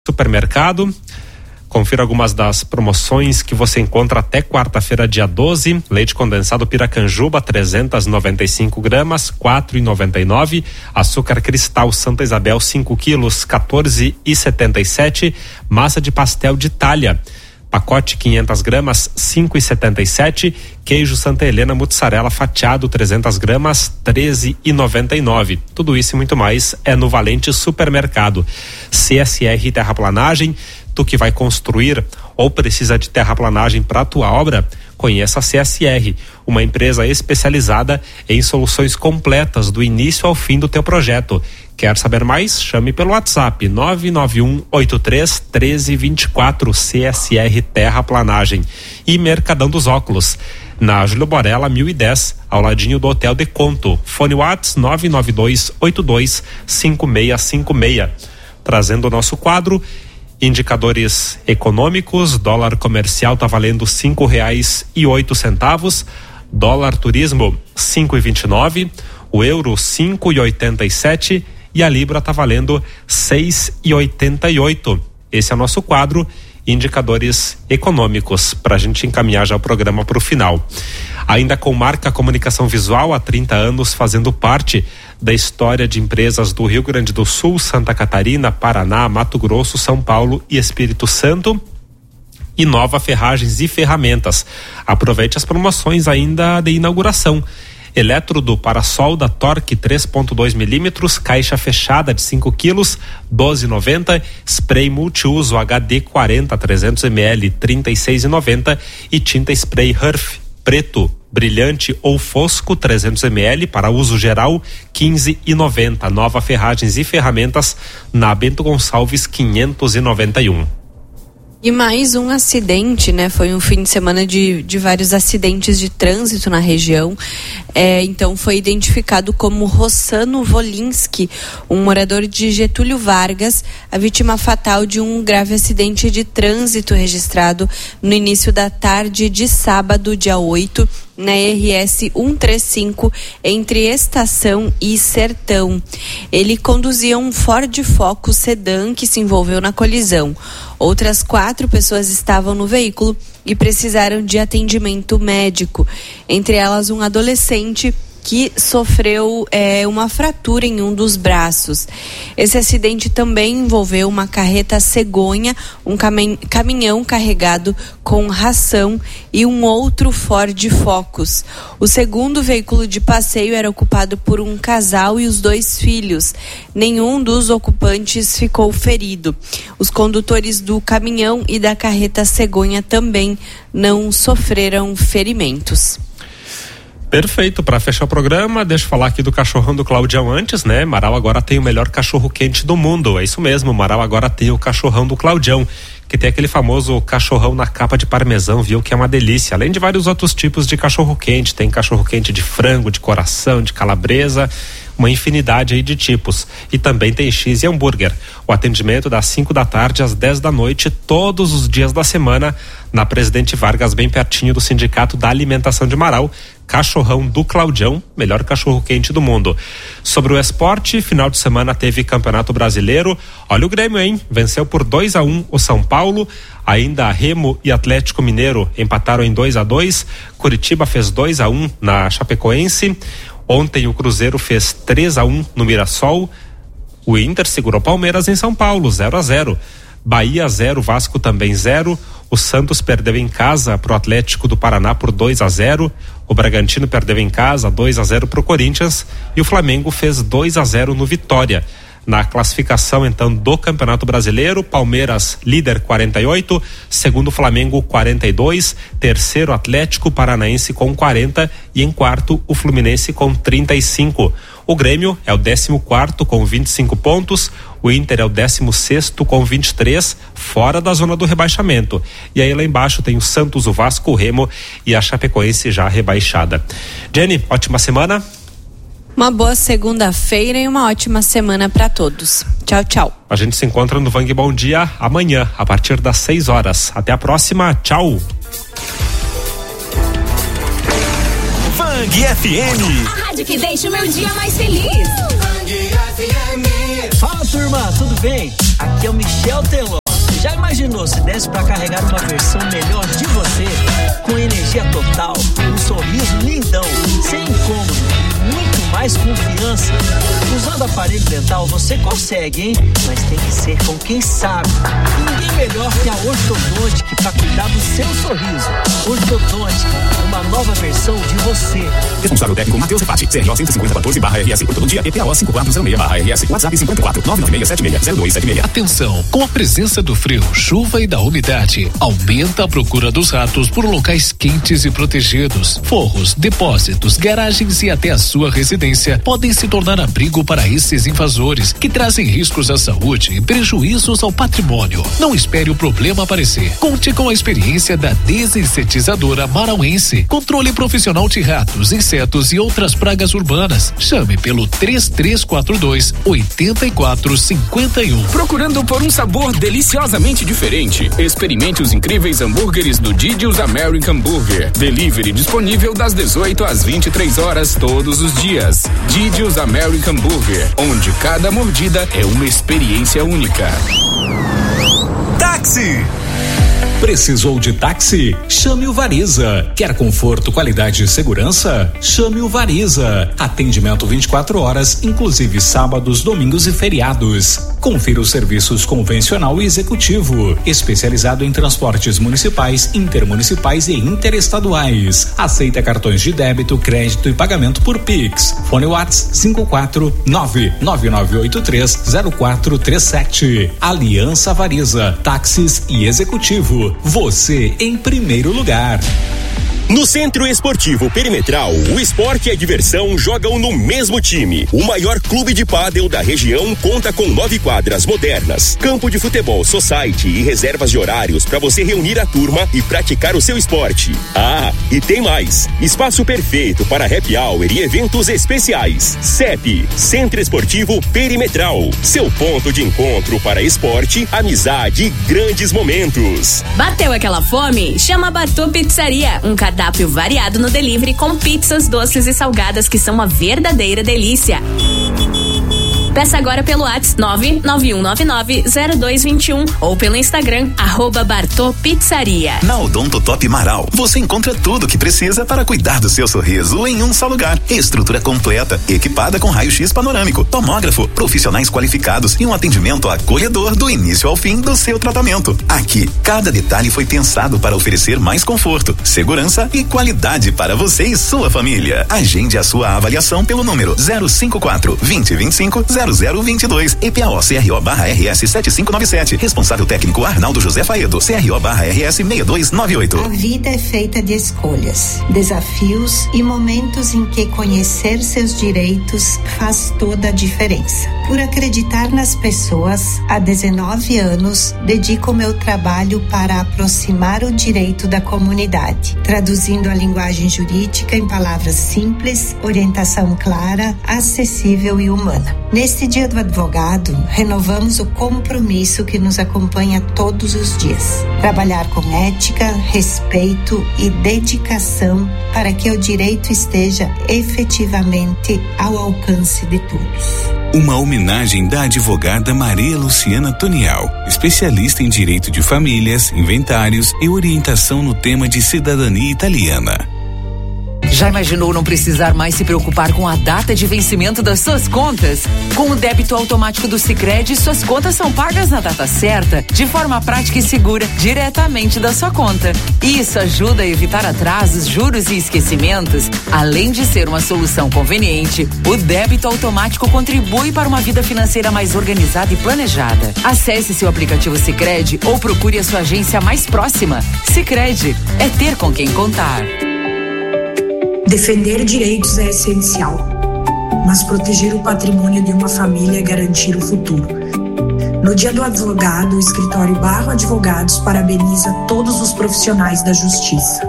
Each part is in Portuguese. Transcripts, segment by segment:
Supermercado. Confira algumas das promoções que você encontra até quarta-feira, dia 12. Leite condensado Piracanjuba, 395 gramas, 4,99. Açúcar cristal Santa Isabel, 5 quilos, 14,77. Massa de pastel de Itália, pacote 500 gramas, 5,77. Queijo Santa Helena mussarela fatiado, 300 gramas, 13,99. Tudo isso e muito mais é no Valente Supermercado. CSR Terraplanagem, tu que vai construir ou precisa de terraplanagem para a tua obra, conheça a CSR, uma empresa especializada em soluções completas do início ao fim do teu projeto. Quer saber mais? Chame pelo WhatsApp 991831324. CSR Terraplanagem. E Mercadão dos Óculos, na Júlio Borella 1010, ao ladinho do Hotel de Conto. Fone WhatsApp 992825656. Trazendo o nosso quadro Indicadores econômicos. Dólar comercial tá valendo R$5,08, dólar turismo 5,29, o euro 5,87 e a libra tá valendo 6,88. Esse é o nosso quadro Indicadores econômicos, para a gente encaminhar já o programa para o final. Ainda com Marca Comunicação Visual, há 30 anos fazendo parte da história de empresas do Rio Grande do Sul, Santa Catarina, Paraná, Mato Grosso, São Paulo e Espírito Santo. E Nova Ferragens e Ferramentas. Aproveite as promoções ainda de inauguração. Elétrodo para solda Torque 3.2 milímetros, caixa fechada de 5 quilos, 12,90. Spray multiuso HD 40 300 ml, 36,90. E tinta spray Herf preto, brilhante ou fosco 300 ml para uso geral, 15,90. Nova Ferragens e Ferramentas, na Bento Gonçalves 591. E mais um acidente, né? Foi um fim de semana de vários acidentes de trânsito na região. Então foi identificado como Rossano Volinski, um morador de Getúlio Vargas, a vítima fatal de um grave acidente de trânsito registrado no início da tarde de sábado, dia 8, na RS 135, entre Estação e Sertão. Ele conduzia um Ford Focus sedã que se envolveu na colisão. Outras 4 pessoas estavam no veículo e precisaram de atendimento médico, entre elas um adolescente que sofreu uma fratura em um dos braços. Esse acidente também envolveu uma carreta cegonha, um caminhão carregado com ração e um outro Ford Focus. O segundo veículo de passeio era ocupado por um casal e os 2 filhos. Nenhum dos ocupantes ficou ferido. Os condutores do caminhão e da carreta cegonha também não sofreram ferimentos. Perfeito, para fechar o programa, deixa eu falar aqui do cachorrão do Claudião antes, né? Marau agora tem o melhor cachorro quente do mundo, é isso mesmo, Marau agora tem o cachorrão do Claudião, que tem aquele famoso cachorrão na capa de parmesão, viu? Que é uma delícia, além de vários outros tipos de cachorro quente, tem cachorro quente de frango, de coração, de calabresa, uma infinidade aí de tipos. E também tem X e hambúrguer. O atendimento das 5 da tarde às 10 da noite, todos os dias da semana, na Presidente Vargas, bem pertinho do Sindicato da Alimentação de Marau. Cachorrão do Claudião, melhor cachorro quente do mundo. Sobre o esporte, final de semana teve Campeonato Brasileiro. Olha o Grêmio, hein? Venceu por 2-1 o São Paulo. Ainda Remo e Atlético Mineiro empataram em 2-2. Curitiba fez 2-1 na Chapecoense. Ontem o Cruzeiro fez 3-1 no Mirassol. O Inter segurou Palmeiras em São Paulo, 0-0. Bahia 0, Vasco também 0. O Santos perdeu em casa pro Atlético do Paraná por 2-0. O Bragantino perdeu em casa 2-0 pro Corinthians e o Flamengo fez 2-0 no Vitória. Na classificação então do Campeonato Brasileiro, Palmeiras líder 48, segundo Flamengo 42, terceiro Atlético Paranaense com 40 e em quarto o Fluminense com 35. O Grêmio é o 14º com 25 pontos, o Inter é o 16º com 23, fora da zona do rebaixamento. E aí lá embaixo tem o Santos, o Vasco, o Remo e a Chapecoense já rebaixada. Jenny, ótima semana. Uma boa segunda-feira e uma ótima semana para todos. Tchau, tchau. A gente se encontra no Vang Bom Dia amanhã, a partir das 6 horas. Até a próxima. Tchau. Vang FM. A rádio que deixa o meu dia mais feliz. Vang FM. Fala, turma, tudo bem? Aqui é o Michel Teló. Já imaginou se desse para carregar uma versão melhor de você? Com energia total, um sorriso lindão, sem incômodo e muito mais confiança. Usando aparelho dental você consegue, hein? Mas tem que ser com quem sabe. Ninguém melhor que a Ortodontic para cuidar do seu sorriso. Ortodontic, uma nova versão de você. Responsável técnico Matheus Repati, CRO 15014/RS, por todo dia, EPO 5406/RS, WhatsApp 54 996760276. Atenção, com a presença do frio, chuva e da umidade, aumenta a procura dos ratos por locais quentes e protegidos. Forros, depósitos, garagens e até a sua residência podem se tornar abrigo para esses invasores que trazem riscos à saúde e prejuízos ao patrimônio. Não espere o problema aparecer. Conte com a experiência da desinsetizadora marauense. Controle profissional de ratos, insetos e outras pragas urbanas. Chame pelo 3342-8451. Procurando por um sabor deliciosamente diferente? Experimente os incríveis hambúrgueres do Didi's American Burger. Delivery disponível das 18 às 23 horas todos os dias. Didi's American Burger, onde cada mordida é uma experiência única. Táxi! Precisou de táxi? Chame o Variza. Quer conforto, qualidade e segurança? Chame o Variza. Atendimento 24 horas, inclusive sábados, domingos e feriados. Confira os serviços convencional e executivo, especializado em transportes municipais, intermunicipais e interestaduais. Aceita cartões de débito, crédito e pagamento por Pix. Fone WhatsApp 54999830437. Aliança Variza, táxis e executivo. Você em primeiro lugar. No Centro Esportivo Perimetral, o esporte e a diversão jogam no mesmo time. O maior clube de pádel da região conta com 9 quadras modernas, campo de futebol society e reservas de horários para você reunir a turma e praticar o seu esporte. Ah, e tem mais! Espaço perfeito para happy hour e eventos especiais. CEP, Centro Esportivo Perimetral. Seu ponto de encontro para esporte, amizade e grandes momentos. Bateu aquela fome? Chama a Batô Pizzaria, um cardápio variado no delivery com pizzas, doces e salgadas que são uma verdadeira delícia. Peça agora pelo WhatsApp 991990221 ou pelo Instagram @BartôPizzaria. Na Odontotop Marau, você encontra tudo o que precisa para cuidar do seu sorriso em um só lugar. Estrutura completa, equipada com raio-x panorâmico, tomógrafo, profissionais qualificados e um atendimento acolhedor do início ao fim do seu tratamento. Aqui, cada detalhe foi pensado para oferecer mais conforto, segurança e qualidade para você e sua família. Agende a sua avaliação pelo número 054 2025 0022, EPAO CRO/RS 7597. Responsável técnico Arnaldo José Faedo, CRO/RS 6298. A vida é feita de escolhas, desafios e momentos em que conhecer seus direitos faz toda a diferença. Por acreditar nas pessoas, há 19 anos, dedico meu trabalho para aproximar o direito da comunidade, traduzindo a linguagem jurídica em palavras simples, orientação clara, acessível e humana. Neste Dia do Advogado, renovamos o compromisso que nos acompanha todos os dias. Trabalhar com ética, respeito e dedicação para que o direito esteja efetivamente ao alcance de todos. Uma homenagem da advogada Maria Luciana Tonial, especialista em direito de famílias, inventários e orientação no tema de cidadania italiana. Já imaginou não precisar mais se preocupar com a data de vencimento das suas contas? Com o débito automático do Sicredi, suas contas são pagas na data certa, de forma prática e segura, diretamente da sua conta. Isso ajuda a evitar atrasos, juros e esquecimentos. Além de ser uma solução conveniente, o débito automático contribui para uma vida financeira mais organizada e planejada. Acesse seu aplicativo Sicredi ou procure a sua agência mais próxima. Sicredi, é ter com quem contar. Defender direitos é essencial, mas proteger o patrimônio de uma família é garantir o futuro. No Dia do Advogado, o escritório Barro Advogados parabeniza todos os profissionais da justiça.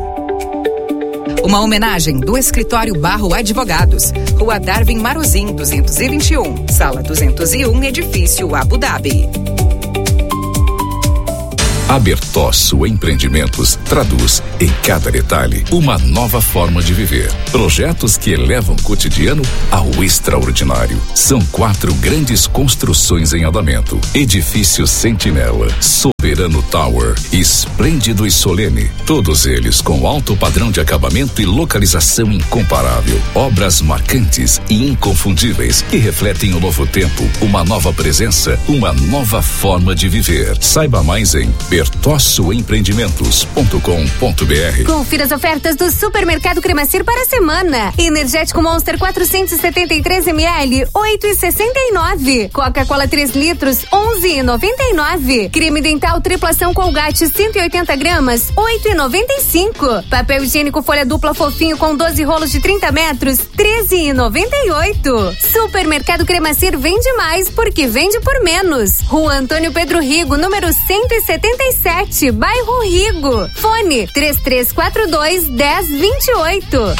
Uma homenagem do escritório Barro Advogados, Rua Darwin Marozin 221, Sala 201, Edifício Abu Dhabi. A Bertozzo Empreendimentos traduz em cada detalhe uma nova forma de viver. Projetos que elevam o cotidiano ao extraordinário. São 4 grandes construções em andamento. Edifício Sentinela, Soberano Tower, Esplêndido e Solene. Todos eles com alto padrão de acabamento e localização incomparável. Obras marcantes e inconfundíveis que refletem o novo tempo, uma nova presença, uma nova forma de viver. Saiba mais em bertossoempreendimentos.com.br. Confira as ofertas do Supermercado Cremacir para a semana. Energético Monster 473 ml, 8,69. Coca-Cola 3 litros, 11,99. Creme dental triplação Colgate 180 gramas, 8,95. Papel higiênico folha dupla fofinho com 12 rolos de 30 metros, 13,98. Supermercado Cremacir vende mais porque vende por menos. Rua Antônio Pedro Rigo, número 177, bairro Rigo. Fone 3342-1028.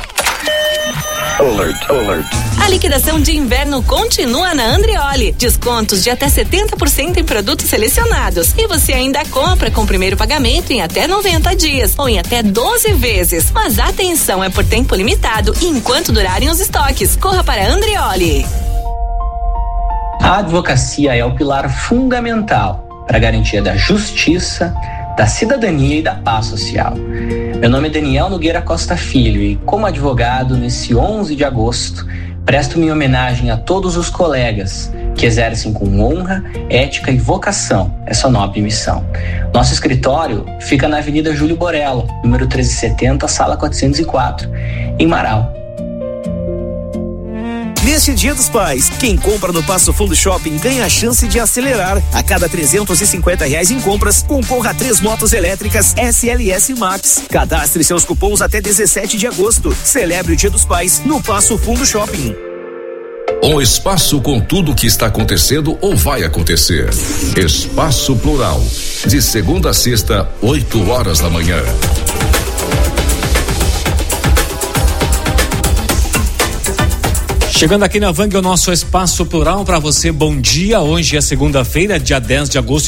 Alert. A liquidação de inverno continua na Andreoli. Descontos de até 70% em produtos selecionados. E você ainda compra com primeiro pagamento em até 90 dias ou em até 12 vezes. Mas atenção, é por tempo limitado e enquanto durarem os estoques. Corra para a Andreoli. A advocacia é o pilar fundamental para a garantia da justiça, da cidadania e da paz social. Meu nome é Daniel Nogueira Costa Filho e, como advogado, nesse 11 de agosto, presto minha homenagem a todos os colegas que exercem com honra, ética e vocação essa nobre missão. Nosso escritório fica na Avenida Júlio Borello, número 1370, sala 404, em Marau. Neste Dia dos Pais, quem compra no Passo Fundo Shopping ganha a chance de acelerar. A cada R$350 em compras, concorra a 3 motos elétricas SLS Max. Cadastre seus cupons até 17 de agosto. Celebre o Dia dos Pais no Passo Fundo Shopping. Um espaço com tudo o que está acontecendo ou vai acontecer. Espaço Plural, de segunda a sexta, 8 horas da manhã. Chegando aqui na Vang, o nosso Espaço Plural para você, bom dia. Hoje é segunda-feira, dia 10 de agosto de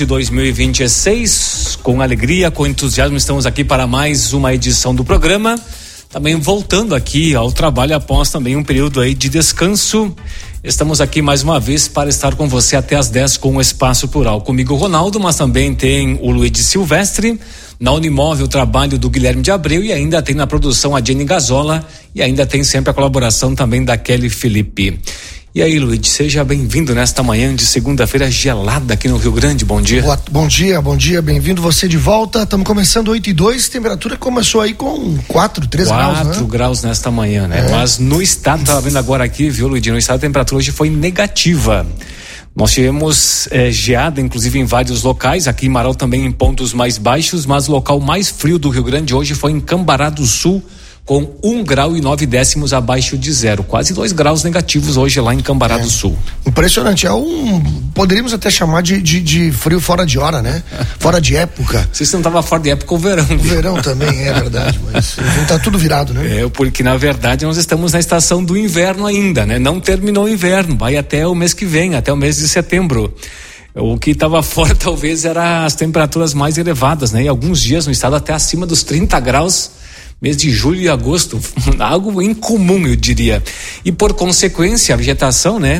2026. Com alegria, com entusiasmo, estamos aqui para mais uma edição do programa. Também voltando aqui ao trabalho após também um período aí de descanso. Estamos aqui mais uma vez para estar com você até às 10 com o Espaço Plural. Comigo o Ronaldo, mas também tem o Luiz Silvestre. Na Unimóvel, o trabalho do Guilherme de Abreu e ainda tem na produção a Jenny Gazola e ainda tem sempre a colaboração também da Kelly Felipe. E aí, Luiz, seja bem-vindo nesta manhã de segunda-feira gelada aqui no Rio Grande, bom dia. Bom dia, bem-vindo você de volta. Estamos começando 8:02, temperatura começou aí com 3 graus, né? 4 graus nesta manhã, né? Mas no estado, estava vendo agora aqui, viu, Luiz, no estado a temperatura hoje foi negativa. Nós tivemos geada, inclusive, em vários locais, aqui em Marau também em pontos mais baixos, mas o local mais frio do Rio Grande hoje foi em Cambará do Sul, com 1 grau e 9 décimos abaixo de zero. Quase 2 graus negativos hoje lá em Cambará do Sul. Impressionante, poderíamos até chamar de frio fora de hora, né? Fora de época. Se não estava fora de época, o verão. O verão também, é verdade, mas tá tudo virado, né? Porque na verdade nós estamos na estação do inverno ainda, né? Não terminou o inverno, vai até o mês que vem, até o mês de setembro. O que estava fora talvez era as temperaturas mais elevadas, né? E alguns dias no estado até acima dos 30 graus, mês de julho e agosto, algo incomum, eu diria. E por consequência, a vegetação, né?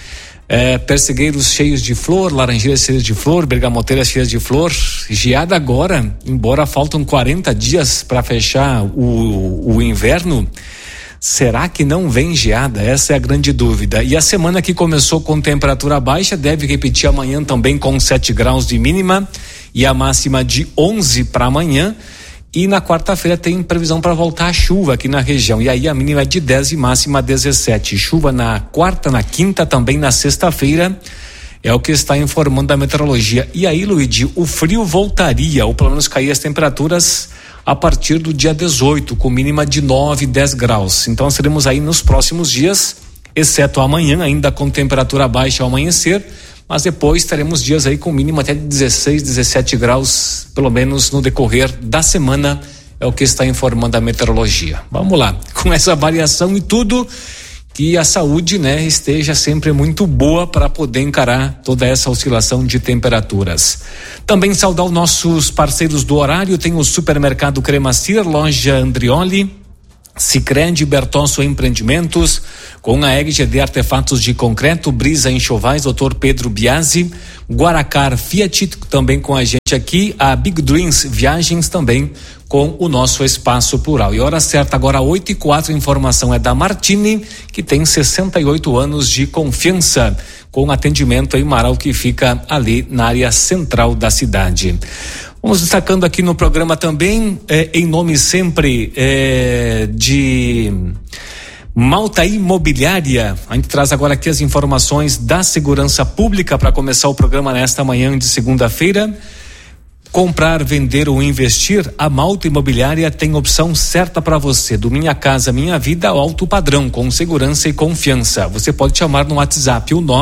Persegueiros cheios de flor, laranjeiras cheias de flor, bergamoteiras cheias de flor, geada agora, embora faltam 40 dias para fechar o inverno. Será que não vem geada? Essa é a grande dúvida. E a semana que começou com temperatura baixa deve repetir amanhã também com 7 graus de mínima e a máxima de 11 para amanhã. E na quarta-feira tem previsão para voltar a chuva aqui na região. E aí a mínima é de 10 e máxima 17. Chuva na quarta, na quinta, também na sexta-feira. É o que está informando a meteorologia. E aí, Luigi, o frio voltaria, ou pelo menos cair as temperaturas a partir do dia 18, com mínima de 9, 10 graus. Então seremos aí nos próximos dias, exceto amanhã, ainda com temperatura baixa ao amanhecer, mas depois teremos dias aí com mínima até de 16, 17 graus, pelo menos no decorrer da semana, é o que está informando a meteorologia. Vamos lá, com essa variação e tudo, que a saúde, né, esteja sempre muito boa para poder encarar toda essa oscilação de temperaturas. Também saudar os nossos parceiros do horário, tem o Supermercado Cremacir, Loja Andrioli, Sicredi, Bertosso Empreendimentos, com a EGD Artefatos de Concreto, Brisa Enxovais, Dr. Pedro Biasi, Guaracar Fiat, também com a gente aqui, a Big Dreams Viagens também com o nosso Espaço Plural. E hora certa agora 8:04, a informação é da Martini, que tem 68 anos de confiança, com atendimento em Marau, que fica ali na área central da cidade. Vamos destacando aqui no programa também, em nome sempre de Malta Imobiliária. A gente traz agora aqui as informações da segurança pública para começar o programa nesta manhã de segunda-feira. Comprar, vender ou investir, a Malta Imobiliária tem opção certa para você. Do Minha Casa Minha Vida ao alto padrão, com segurança e confiança. Você pode chamar no WhatsApp o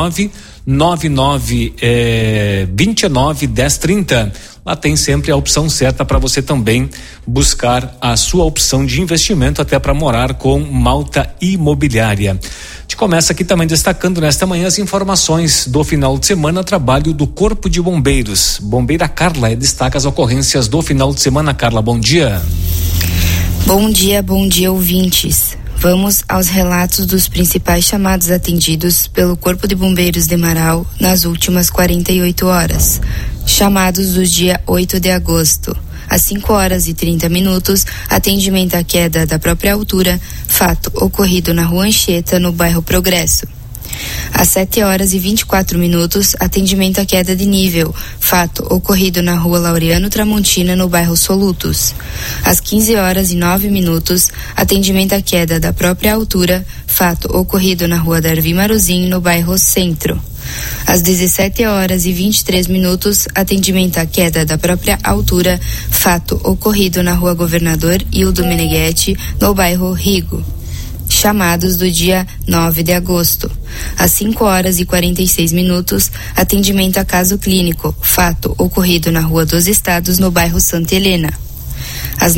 999291030. Lá tem sempre a opção certa para você também buscar a sua opção de investimento, até para morar com Malta Imobiliária. A gente começa aqui também destacando nesta manhã as informações do final de semana, trabalho do Corpo de Bombeiros. Bombeira Carla destaca as ocorrências do final de semana. Carla, bom dia. Bom dia, ouvintes. Vamos aos relatos dos principais chamados atendidos pelo Corpo de Bombeiros de Marau nas últimas 48 horas. Chamados do dia 8 de agosto. Às 5h30, atendimento à queda da própria altura, fato ocorrido na Rua Anchieta, no bairro Progresso. Às 7h24, atendimento à queda de nível, fato ocorrido na Rua Laureano Tramontina, no bairro Solutos. Às 15h09, atendimento à queda da própria altura, fato ocorrido na Rua Darvi Maruzin, no bairro Centro. Às 17h23, atendimento à queda da própria altura, fato ocorrido na Rua Governador Hildo Meneghetti, no bairro Rigo. Chamados do dia 9 de agosto. Às 5h46, atendimento a caso clínico, fato ocorrido na Rua dos Estados, no bairro Santa Helena. Às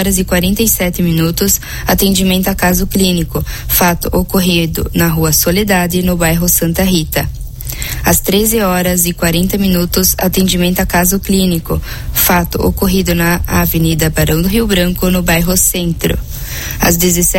9h47, atendimento a caso clínico, fato ocorrido na Rua Soledade, no bairro Santa Rita. Às 13h40, atendimento a caso clínico, fato ocorrido na Avenida Barão do Rio Branco, no bairro Centro. Às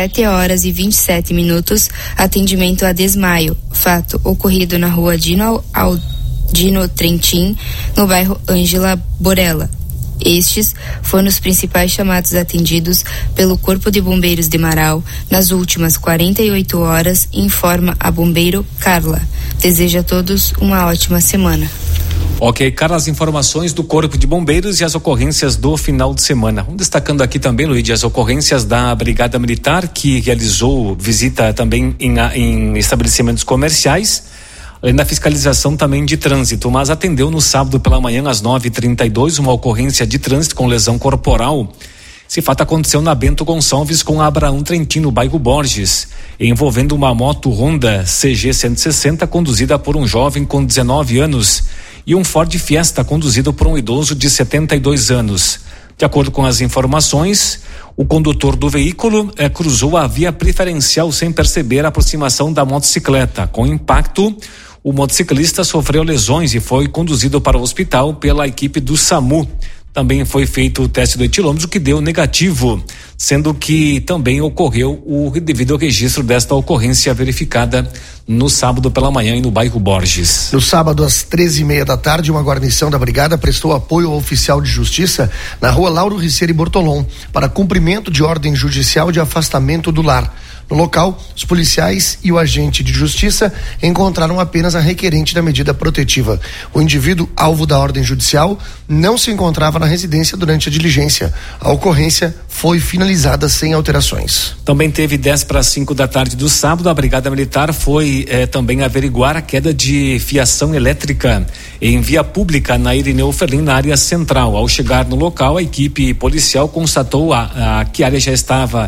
17h27, atendimento a desmaio, fato ocorrido na Rua Dino Trentin, no bairro Ângela Borella. Estes foram os principais chamados atendidos pelo Corpo de Bombeiros de Marau nas últimas 48 horas, informa a bombeiro Carla. Desejo a todos uma ótima semana. Ok, Carla, as informações do Corpo de Bombeiros e as ocorrências do final de semana. Vamos destacando aqui também, Luiz, as ocorrências da Brigada Militar, que realizou visita também em estabelecimentos comerciais, além da fiscalização também de trânsito, mas atendeu no sábado pela manhã às 9h32 uma ocorrência de trânsito com lesão corporal. Esse fato aconteceu na Bento Gonçalves com a Abraão Trentin, no bairro Borges, envolvendo uma moto Honda CG 160 conduzida por um jovem com 19 anos e um Ford Fiesta conduzido por um idoso de 72 anos. De acordo com as informações, o condutor do veículo cruzou a via preferencial sem perceber a aproximação da motocicleta. Com impacto, o motociclista sofreu lesões e foi conduzido para o hospital pela equipe do SAMU. Também foi feito o teste do etilômetro, que deu negativo, sendo que também ocorreu o devido registro desta ocorrência verificada no sábado pela manhã no bairro Borges. No sábado, às 13h30, uma guarnição da brigada prestou apoio ao oficial de justiça na Rua Lauro Riceira e Bortolom para cumprimento de ordem judicial de afastamento do lar. No local, os policiais e o agente de justiça encontraram apenas a requerente da medida protetiva. O indivíduo, alvo da ordem judicial, não se encontrava na residência durante a diligência. A ocorrência foi finalizada sem alterações. Também teve 4:10 do sábado, a Brigada Militar foi também averiguar a queda de fiação elétrica em via pública na Irineu Ferlin, na área central. Ao chegar no local, a equipe policial constatou que a área já estava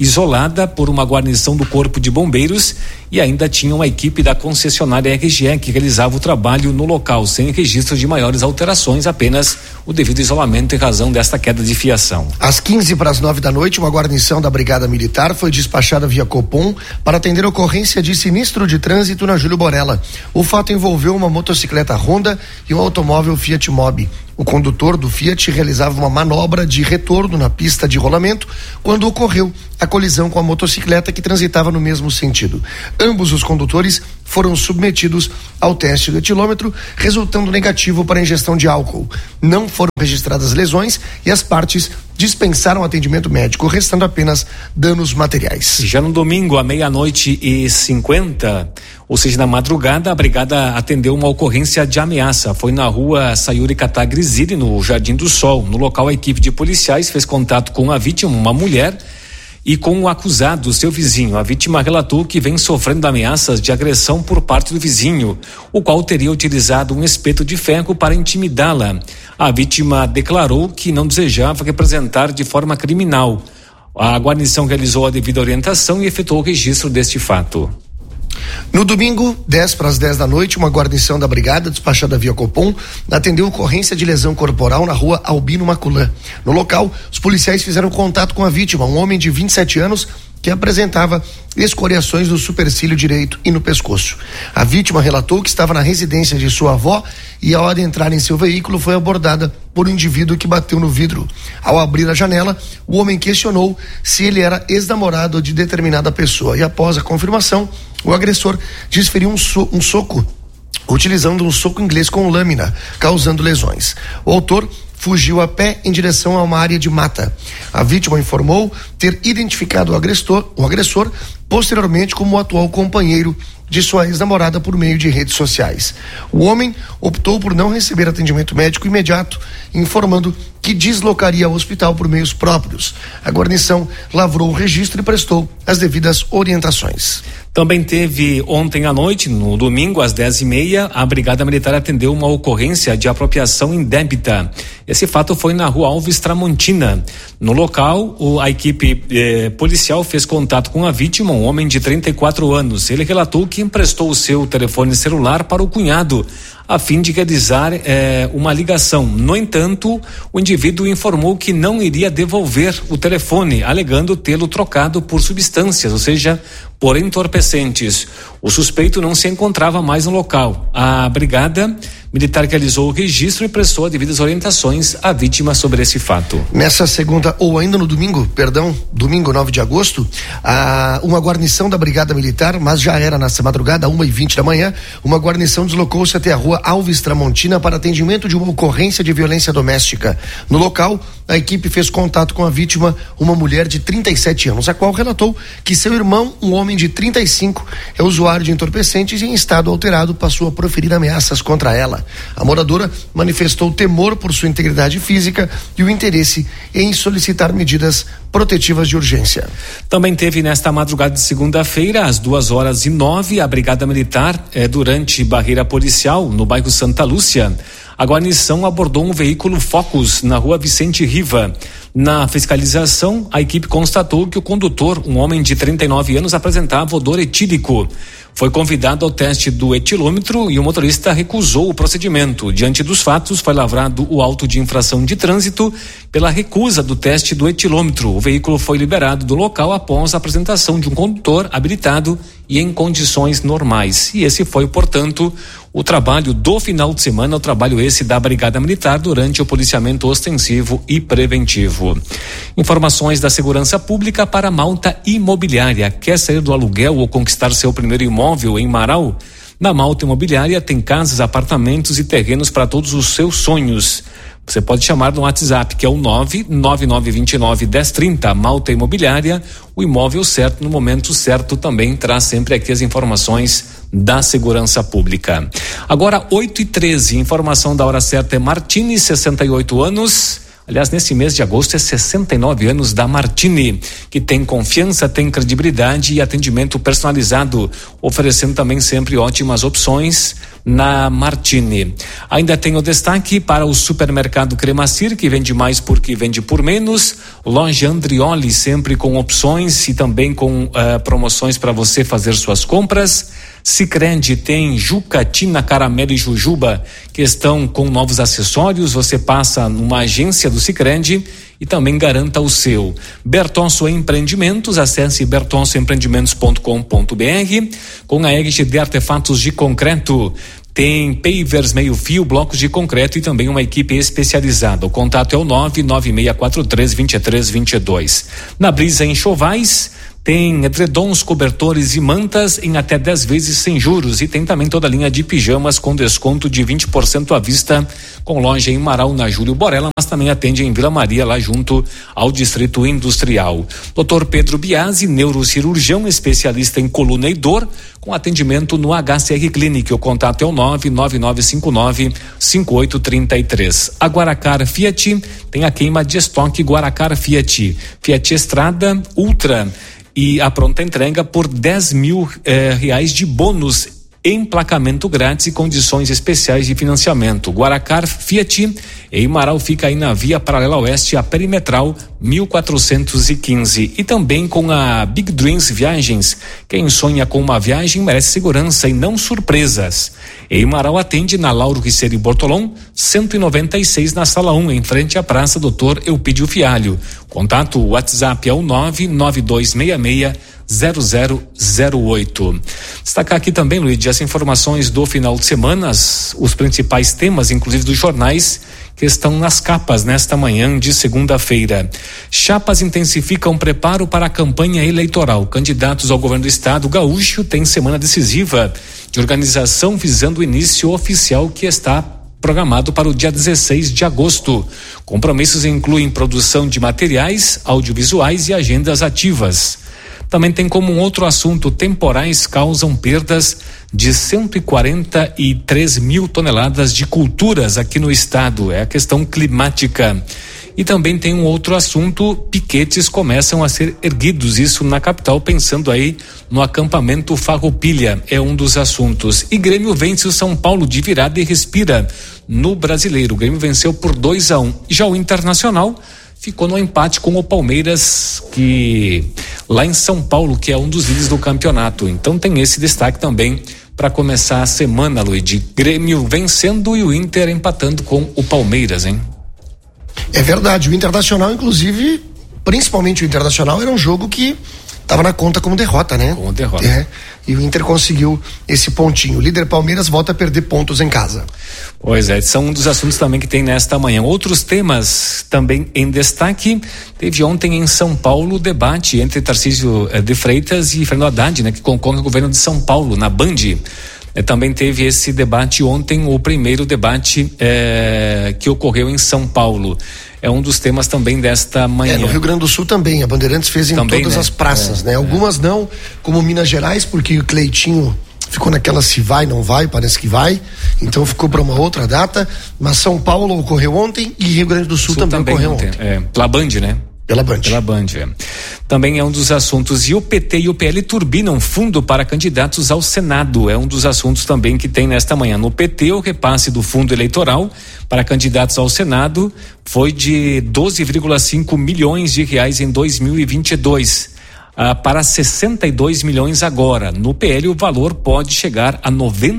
isolada por uma guarnição do Corpo de Bombeiros e ainda tinha uma equipe da concessionária RGE que realizava o trabalho no local, sem registro de maiores alterações, apenas o devido isolamento em razão desta queda de fiação. Às 8:45 da noite, uma guarnição da Brigada Militar foi despachada via Copom para atender a ocorrência de sinistro de trânsito na Júlio Borella. O fato envolveu uma motocicleta Honda e um automóvel Fiat Mobi. O condutor do Fiat realizava uma manobra de retorno na pista de rolamento quando ocorreu a colisão com a motocicleta que transitava no mesmo sentido. Ambos os condutores foram submetidos ao teste do etilômetro, resultando negativo para a ingestão de álcool. Não foram registradas lesões e as partes dispensaram atendimento médico, restando apenas danos materiais. Já no domingo, à 00:50, ou seja, na madrugada, a brigada atendeu uma ocorrência de ameaça. Foi na rua Sayuri Katagriziri, no Jardim do Sol. No local, a equipe de policiais fez contato com a vítima, uma mulher, e com o acusado, seu vizinho. A vítima relatou que vem sofrendo ameaças de agressão por parte do vizinho, o qual teria utilizado um espeto de ferro para intimidá-la. A vítima declarou que não desejava representar de forma criminal. A guarnição realizou a devida orientação e efetuou o registro deste fato. No domingo, 10:10 da noite, uma guarnição da brigada despachada via Copom atendeu ocorrência de lesão corporal na rua Albino Maculã. No local, os policiais fizeram contato com a vítima, um homem de 27 anos que apresentava escoriações no supercílio direito e no pescoço. A vítima relatou que estava na residência de sua avó e, ao adentrar em seu veículo, foi abordada por um indivíduo que bateu no vidro. Ao abrir a janela, o homem questionou se ele era ex-namorado de determinada pessoa e, após a confirmação, o agressor desferiu um soco, utilizando um soco inglês com lâmina, causando lesões. O autor fugiu a pé em direção a uma área de mata. A vítima informou ter identificado o agressor posteriormente como o atual companheiro de sua ex-namorada por meio de redes sociais. O homem optou por não receber atendimento médico imediato, informando que deslocaria ao hospital por meios próprios. A guarnição lavrou o registro e prestou as devidas orientações. Também teve ontem à noite, no domingo, às 10:30, a Brigada Militar atendeu uma ocorrência de apropriação indébita. Esse fato foi na rua Alves Tramontina. No local, a equipe policial fez contato com a vítima, um homem de 34 anos. Ele relatou que emprestou o seu telefone celular para o cunhado, a fim de realizar uma ligação. No entanto, o indivíduo informou que não iria devolver o telefone, alegando tê-lo trocado por substâncias, ou seja, por entorpecentes. O suspeito não se encontrava mais no local. A Brigada Militar realizou o registro e prestou as devidas orientações à vítima sobre esse fato. Nessa segunda, ou ainda no domingo, domingo 9 de agosto, uma guarnição da Brigada Militar, mas já era nessa madrugada, 1:20 da manhã, uma guarnição deslocou-se até a rua Alves Tramontina para atendimento de uma ocorrência de violência doméstica. No local, a equipe fez contato com a vítima, uma mulher de 37 anos, a qual relatou que seu irmão, um homem de 35, é usuário de entorpecentes e em estado alterado passou a proferir ameaças contra ela. A moradora manifestou temor por sua integridade física e o interesse em solicitar medidas protetivas de urgência. Também teve nesta madrugada de segunda-feira, às 2:09, a Brigada Militar, durante barreira policial no bairro Santa Lúcia, a guarnição abordou um veículo Focus na rua Vicente Riva. Na fiscalização, a equipe constatou que o condutor, um homem de 39 anos, apresentava odor etílico. Foi convidado ao teste do etilômetro e o motorista recusou o procedimento. Diante dos fatos, foi lavrado o auto de infração de trânsito pela recusa do teste do etilômetro. O veículo foi liberado do local após a apresentação de um condutor habilitado e em condições normais. E esse foi, portanto, o trabalho do final de semana, o trabalho esse da Brigada Militar durante o policiamento ostensivo e preventivo. Informações da Segurança Pública para Malta Imobiliária. Quer sair do aluguel ou conquistar seu primeiro imóvel em Marau? Na Malta Imobiliária tem casas, apartamentos e terrenos para todos os seus sonhos. Você pode chamar no WhatsApp, que é o 999291030. Malta Imobiliária, o imóvel certo no momento certo, também traz sempre aqui as informações da Segurança Pública. Agora 8:13, informação da hora certa é Martini, 68 anos. Aliás, nesse mês de agosto é 69 anos da Martini, que tem confiança, tem credibilidade e atendimento personalizado, oferecendo também sempre ótimas opções na Martini. Ainda tem o destaque para o supermercado Cremacir, que vende mais porque vende por menos. Loja Andrioli, sempre com opções e também com promoções para você fazer suas compras. Sicredi tem Jucatina, Caramelo e Jujuba, que estão com novos acessórios. Você passa numa agência do Sicredi e também garanta o seu. Bertonso Empreendimentos, acesse bertonsoempreendimentos.com.br. Com a EGT de artefatos de concreto, tem pavers meio-fio, blocos de concreto e também uma equipe especializada. O contato é o 99643-2322. Na Brisa Enxovais, tem edredons, cobertores e mantas em até 10 vezes sem juros, e tem também toda a linha de pijamas com desconto de 20% à vista, com loja em Marau, na Júlio Borella, mas também atende em Vila Maria, lá junto ao Distrito Industrial. Dr. Pedro Biasi, neurocirurgião, especialista em coluna e dor, com atendimento no HCR Clinic. O contato é o 99959-5833. A Guaracar Fiat tem a queima de estoque Guaracar Fiat Estrada Ultra e a pronta entrega por R$10 mil de bônus, emplacamento grátis e condições especiais de financiamento. Guaracar Fiat em Marau fica aí na via paralela oeste à perimetral 1415. E também com a Big Dreams Viagens. Quem sonha com uma viagem merece segurança e não surpresas. Em Marau atende na Lauro Riceri Bortolom 196, na sala 1, em frente à Praça Doutor Eupídio Fialho. Contato WhatsApp é o 99266-0008. Destacar aqui também, Luiz, as informações do final de semana, os principais temas, inclusive dos jornais, que estão nas capas nesta manhã de segunda-feira. Chapas intensificam preparo para a campanha eleitoral. Candidatos ao governo do estado gaúcho têm semana decisiva de organização visando o início oficial que está programado para o dia 16 de agosto. Compromissos incluem produção de materiais, audiovisuais e agendas ativas. Também tem como um outro assunto: temporais causam perdas de 143 mil toneladas de culturas aqui no estado. É a questão climática. E também tem um outro assunto: piquetes começam a ser erguidos, isso na capital, pensando aí no acampamento Farroupilha, é um dos assuntos. E Grêmio vence o São Paulo de virada e respira no Brasileiro. O Grêmio venceu por 2-1. Já o Internacional ficou no empate com o Palmeiras, que lá em São Paulo, que é um dos líderes do campeonato. Então tem esse destaque também para começar a semana, Luiz, de Grêmio vencendo e o Inter empatando com o Palmeiras, hein? É verdade, o Internacional, inclusive, principalmente o Internacional, era um jogo que estava na conta como derrota, né? Como derrota. É, e o Inter conseguiu esse pontinho. O líder Palmeiras volta a perder pontos em casa. Pois é, são um dos assuntos também que tem nesta manhã. Outros temas também em destaque. Teve ontem em São Paulo o debate entre Tarcísio de Freitas e Fernando Haddad, né, que concorre ao governo de São Paulo, na Band. Também teve esse debate ontem, o primeiro debate que ocorreu em São Paulo. É um dos temas também desta manhã. No Rio Grande do Sul também, a Bandeirantes fez em também, todas, né, as praças, né? Algumas não, como Minas Gerais, porque o Cleitinho ficou naquela se vai, não vai, parece que vai, então ficou para uma outra data, mas São Paulo ocorreu ontem e Rio Grande do Sul também ocorreu ontem. Pela Band, né? Pela Band. Também é um dos assuntos. E o PT e o PL turbinam fundo para candidatos ao Senado. É um dos assuntos também que tem nesta manhã. No PT, o repasse do fundo eleitoral para candidatos ao Senado foi de 12,5 milhões de reais em 2022. Para 62 milhões agora. No PL, o valor pode chegar a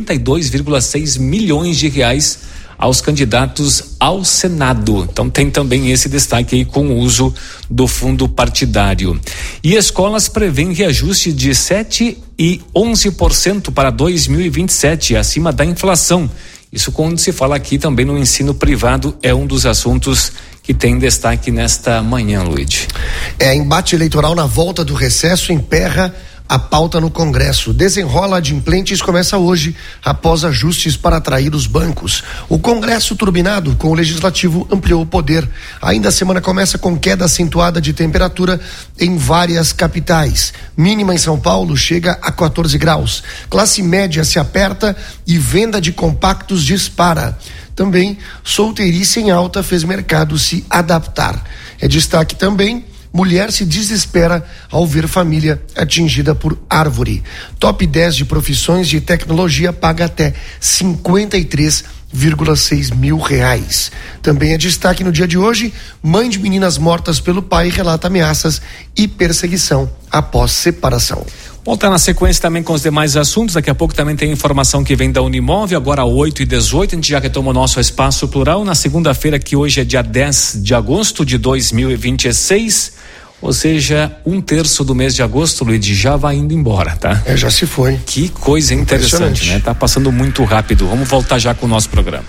92,6 milhões de reais aos candidatos ao Senado. Então tem também esse destaque aí com o uso do fundo partidário. E escolas prevêem reajuste de 7% e 11% para 2027, acima da inflação. Isso quando se fala aqui também no ensino privado, é um dos assuntos que tem destaque nesta manhã, Luiz. Embate eleitoral na volta do recesso emperra a pauta no Congresso. Desenrola adimplentes começa hoje, após ajustes para atrair os bancos. O Congresso turbinado com o Legislativo ampliou o poder. Ainda a semana começa com queda acentuada de temperatura em várias capitais. Mínima em São Paulo chega a 14 graus. Classe média se aperta e venda de compactos dispara. Também, solteirice em alta fez mercado se adaptar. É destaque também, mulher se desespera ao ver família atingida por árvore. Top 10 de profissões de tecnologia paga até 53,6 mil reais. Também é destaque no dia de hoje, mãe de meninas mortas pelo pai relata ameaças e perseguição após separação. Bom, tá na sequência também com os demais assuntos. Daqui a pouco também tem informação que vem da Unimove, agora 8h18. A gente já retoma o nosso espaço plural na segunda-feira, que hoje é dia 10 de agosto de 2026. Ou seja, 1/3 do mês de agosto, Luiz, já vai indo embora, tá? Já se foi. Que coisa interessante, né? Tá passando muito rápido. Vamos voltar já com o nosso programa.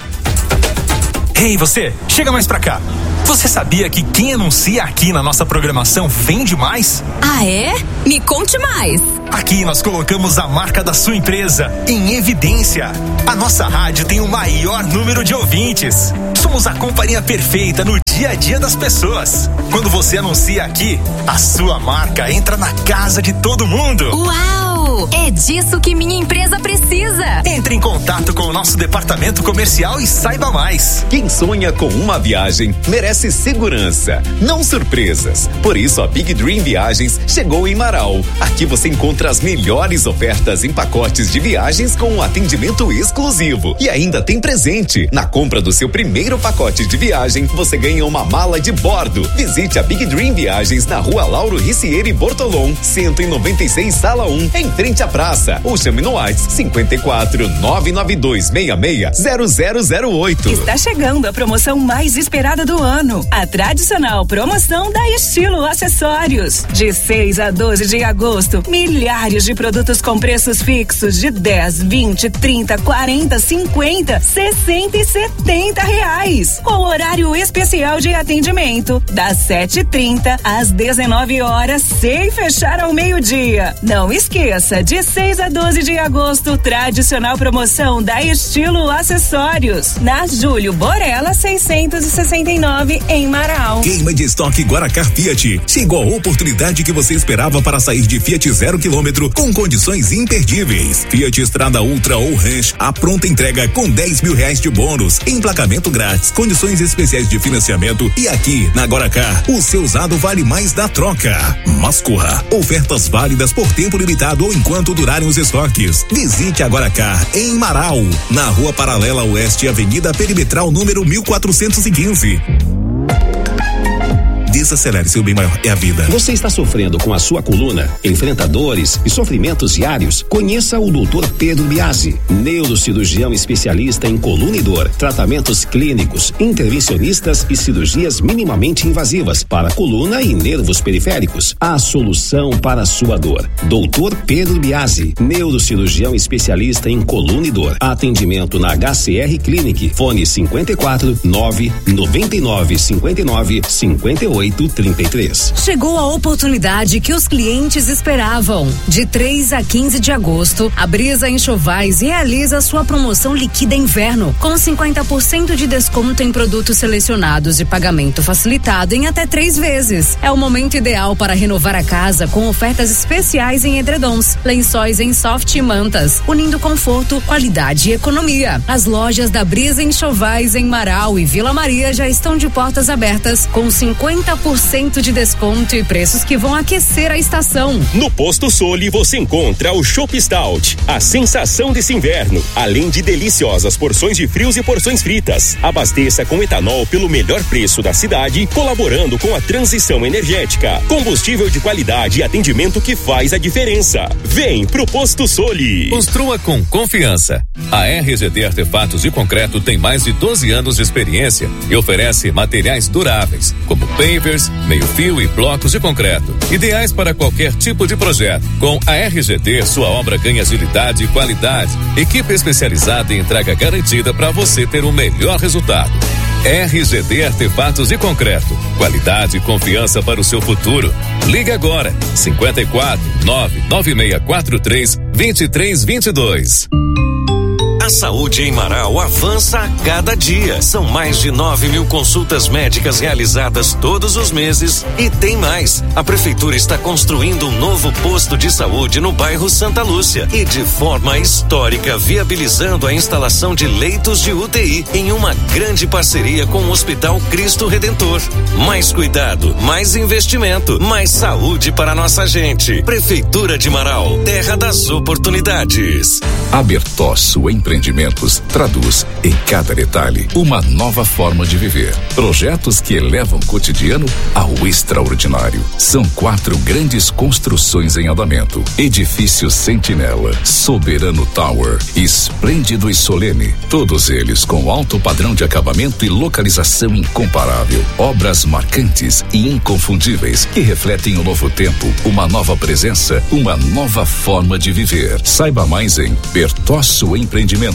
Ei, você, chega mais pra cá. Você sabia que quem anuncia aqui na nossa programação vende mais? Ah, é? Me conte mais. Aqui nós colocamos a marca da sua empresa em evidência. A nossa rádio tem o maior número de ouvintes. Somos a companhia perfeita no dia a dia das pessoas. Quando você anuncia aqui, a sua marca entra na casa de todo mundo. Uau! É disso que minha empresa precisa. Entre em contato com o nosso departamento comercial e saiba mais. Quem sonha com uma viagem merece segurança, não surpresas. Por isso a Big Dream Viagens chegou em Marau. Aqui você encontra as melhores ofertas em pacotes de viagens com um atendimento exclusivo. E ainda tem presente. Na compra do seu primeiro pacote de viagem, você ganha uma mala de bordo. Visite a Big Dream Viagens na Rua Lauro Ricieri Bortolom, 196, Sala 1, em frente à praça. Ou chame no WhatsApp 54 992 66 0008. Está chegando a promoção mais esperada do ano. A tradicional promoção da Estilo Acessórios. De 6 a 12 de agosto, milhares de produtos com preços fixos de 10, 20, 30, 40, 50, 60 e 70 reais. Com horário especial de atendimento, das 7h30 às 19 horas, sem fechar ao meio-dia. Não esqueça, de 6 a 12 de agosto, tradicional promoção da Estilo Acessórios. Na Júlio Borella 669 em Marau. Queima de estoque Guaracar Fiat. Chegou a oportunidade que você esperava para sair de Fiat 0 km com condições imperdíveis. Fiat Estrada Ultra ou Ranch, a pronta entrega com 10 mil reais de bônus, emplacamento grátis, condições especiais de financiamento e aqui na Guaracar, o seu usado vale mais da troca. Mas corra, ofertas válidas por tempo limitado ou enquanto durarem os estoques. Visite a Guaracar em Marau, na Rua Paralela Oeste, Avenida Perimetral número 1415. Desacelere, seu bem maior é a vida. Você está sofrendo com a sua coluna? Enfrenta dores e sofrimentos diários? Conheça o Dr. Pedro Biasi, neurocirurgião especialista em coluna e dor, tratamentos clínicos, intervencionistas e cirurgias minimamente invasivas para coluna e nervos periféricos. A solução para a sua dor. Dr. Pedro Biasi, neurocirurgião especialista em coluna e dor. Atendimento na HCR Clinic. Fone 54 999 59 58 33. Chegou a oportunidade que os clientes esperavam. De 3 a 15 de agosto, a Brisa Enxovais realiza sua promoção Liquida Inverno, com 50% de desconto em produtos selecionados e pagamento facilitado em até 3 vezes. É o momento ideal para renovar a casa com ofertas especiais em edredons, lençóis em soft e mantas, unindo conforto, qualidade e economia. As lojas da Brisa Enxovais em Marau e Vila Maria já estão de portas abertas, com 50% de desconto e preços que vão aquecer a estação. No Posto Soli você encontra o Chopp Stout, a sensação desse inverno, além de deliciosas porções de frios e porções fritas. Abasteça com etanol pelo melhor preço da cidade, colaborando com a transição energética. Combustível de qualidade e atendimento que faz a diferença. Vem pro Posto Soli. Construa com confiança. A RGD Artefatos de Concreto tem mais de 12 anos de experiência e oferece materiais duráveis, como pavers, meio-fio e blocos de concreto, ideais para qualquer tipo de projeto. Com a RGD, sua obra ganha agilidade e qualidade. Equipe especializada em entrega garantida para você ter o melhor resultado. RGD Artefatos de Concreto. Qualidade e confiança para o seu futuro. Liga agora. 54 99643 2322. A saúde em Marau avança a cada dia. São mais de 9.000 consultas médicas realizadas todos os meses e tem mais. A prefeitura está construindo um novo posto de saúde no bairro Santa Lúcia e de forma histórica viabilizando a instalação de leitos de UTI em uma grande parceria com o Hospital Cristo Redentor. Mais cuidado, mais investimento, mais saúde para nossa gente. Prefeitura de Marau, terra das oportunidades. Abertosso Empreendimentos traduz em cada detalhe uma nova forma de viver. Projetos que elevam o cotidiano ao extraordinário. São 4 grandes construções em andamento. Edifício Sentinela, Soberano Tower, Esplêndido e Solene. Todos eles com alto padrão de acabamento e localização incomparável. Obras marcantes e inconfundíveis que refletem um novo tempo, uma nova presença, uma nova forma de viver. Saiba mais em bertossoempreendimentos.com.br.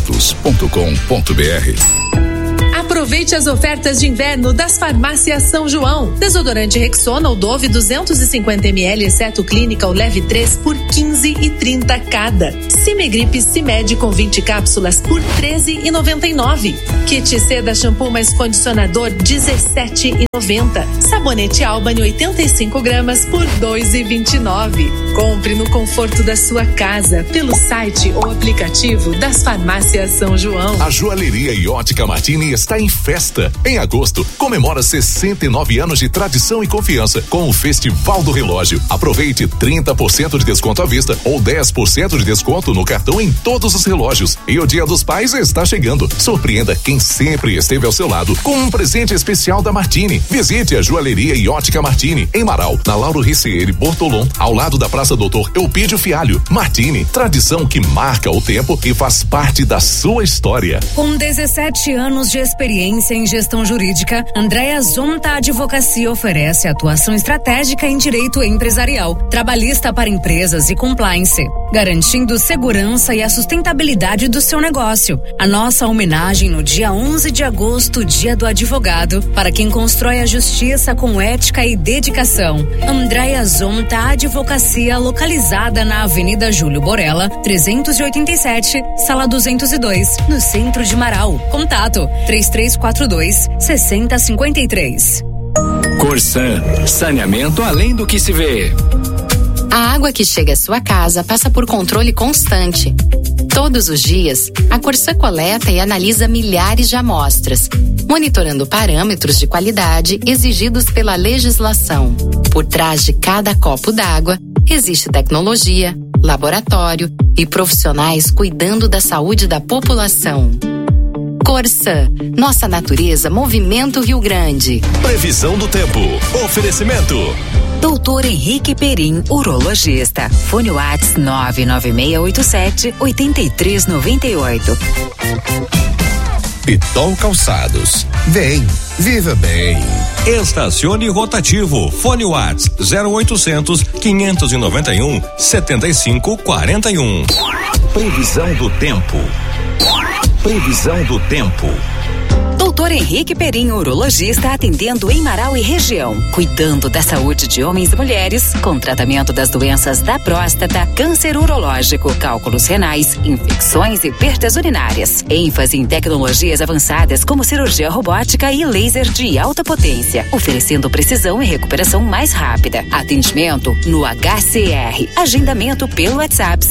Aproveite as ofertas de inverno das farmácias São João. Desodorante Rexona ou Dove 250 ml, exceto Clínica ou Leve 3 por 15,30 cada. Cimegrip Cimed com 20 cápsulas por 13,99. Kit Seda Shampoo mais Condicionador 17,90. Sabonete Albany 85 gramas por 2,29. Compre no conforto da sua casa pelo site ou aplicativo das farmácias São João. A Joalheria e Ótica Martini está em festa. Em agosto, comemora 69 anos de tradição e confiança com o Festival do Relógio. Aproveite 30% de desconto à vista ou 10% de desconto no cartão em todos os relógios. E o Dia dos Pais está chegando. Surpreenda quem sempre esteve ao seu lado com um presente especial da Martini. Visite a Joalheria e Ótica Martini em Marau, na Lauro Ricieri Bortolom, ao lado da Praça Doutor Eupídio Fialho. Martini, tradição que marca o tempo e faz parte da sua história. Com 17 anos de experiência em gestão jurídica, Andréa Zonta Advocacia oferece atuação estratégica em direito empresarial, trabalhista para empresas e compliance, garantindo segurança e a sustentabilidade do seu negócio. A nossa homenagem no dia 11 de agosto, Dia do Advogado, para quem constrói a justiça com ética e dedicação. Andréa Zonta Advocacia, localizada na Avenida Júlio Borella, 387, sala 202, no centro de Marau. Contato 3342-6053. Corsan, saneamento além do que se vê. A água que chega à sua casa passa por controle constante. Todos os dias, a Corsan coleta e analisa milhares de amostras, monitorando parâmetros de qualidade exigidos pela legislação. Por trás de cada copo d'água, existe tecnologia, laboratório e profissionais cuidando da saúde da população. Corsan, nossa natureza, Movimento Rio Grande. Previsão do tempo. Oferecimento. Doutor Henrique Perim, urologista. Fone Whats 99687-8398. Pitol Calçados. Vem, viva bem. Estacione rotativo. Fone Whats 0800 591 7541. Previsão do tempo. Previsão do tempo. Doutor Henrique Perim, urologista, atendendo em Marau e região, cuidando da saúde de homens e mulheres, com tratamento das doenças da próstata, câncer urológico, cálculos renais, infecções e perdas urinárias. ênfase em tecnologias avançadas como cirurgia robótica e laser de alta potência, oferecendo precisão e recuperação mais rápida. Atendimento no HCR. Agendamento pelo WhatsApp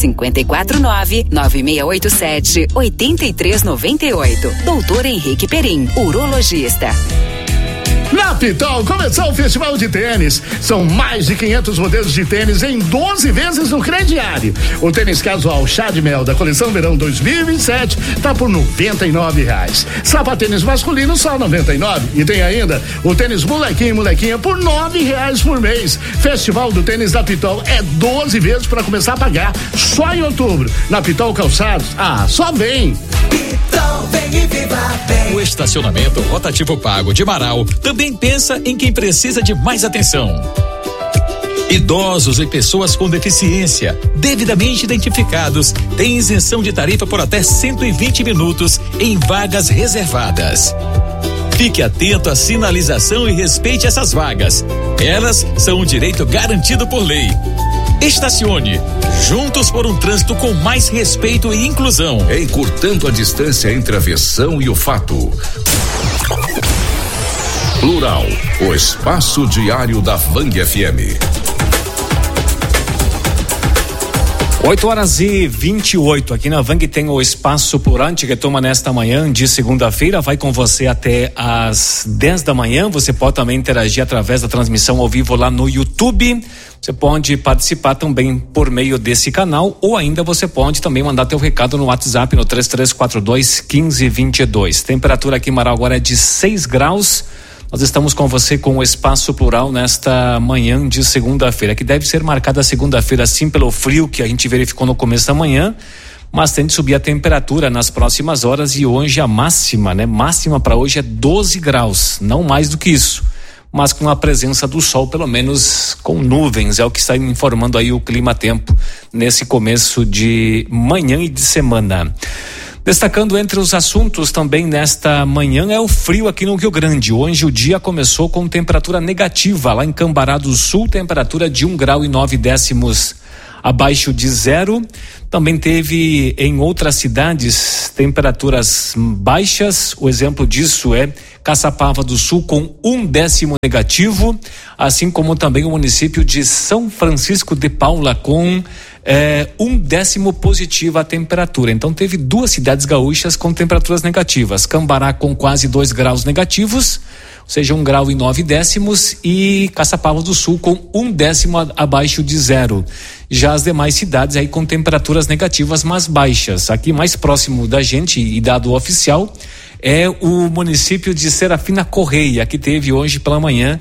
549-9687-8398. Doutor Henrique Perim, urologista. Na Pitol começou o Festival de Tênis. São mais de 500 modelos de tênis em 12 vezes no crediário. O tênis casual Chá de Mel da coleção Verão 2027 tá por R$99. Sapatênis masculino só R$99. E tem ainda o tênis molequinho e molequinha por R$9 por mês. Festival do Tênis da Pitol é 12 vezes para começar a pagar só em outubro. Na Pitol Calçados, só vem. Pitol, vem e viva bem. O estacionamento rotativo pago de Marau também pensa em quem precisa de mais atenção. Idosos e pessoas com deficiência, devidamente identificados, têm isenção de tarifa por até 120 minutos em vagas reservadas. Fique atento à sinalização e respeite essas vagas. Elas são um direito garantido por lei. Estacione, juntos por um trânsito com mais respeito e inclusão. Encurtando a distância entre a versão e o fato. Plural, o espaço diário da Vang FM. 8h28, aqui na Vang tem o Espaço Plural que toma nesta manhã de segunda-feira, vai com você até às 10 da manhã, você pode também interagir através da transmissão ao vivo lá no YouTube, você pode participar também por meio desse canal, ou ainda você pode também mandar teu recado no WhatsApp no 3342-1522. Temperatura aqui em Marau agora é de 6 graus. Nós estamos com você com o Espaço Plural nesta manhã de segunda-feira, que deve ser marcada a segunda-feira sim pelo frio que a gente verificou no começo da manhã, mas tende a subir a temperatura nas próximas horas e hoje a máxima, máxima para hoje é 12 graus, não mais do que isso, mas com a presença do sol, pelo menos com nuvens, é o que está informando aí o clima-tempo nesse começo de manhã e de semana. Destacando entre os assuntos também nesta manhã é o frio aqui no Rio Grande. Hoje o dia começou com temperatura negativa. Lá em Cambará do Sul, temperatura de 1 grau e 9 décimos abaixo de zero. Também teve em outras cidades temperaturas baixas. O exemplo disso é Caçapava do Sul com 1 décimo negativo, assim como também o município de São Francisco de Paula com 1 décimo positivo a temperatura. Então teve 2 cidades gaúchas com temperaturas negativas. Cambará com quase 2 graus negativos, ou seja, 1 grau e 9 décimos, e Caçapava do Sul com 1 décimo abaixo de zero. Já as demais cidades aí com temperaturas negativas, mas baixas. Aqui mais próximo da gente e dado oficial é o município de Serafina Correia, que teve hoje pela manhã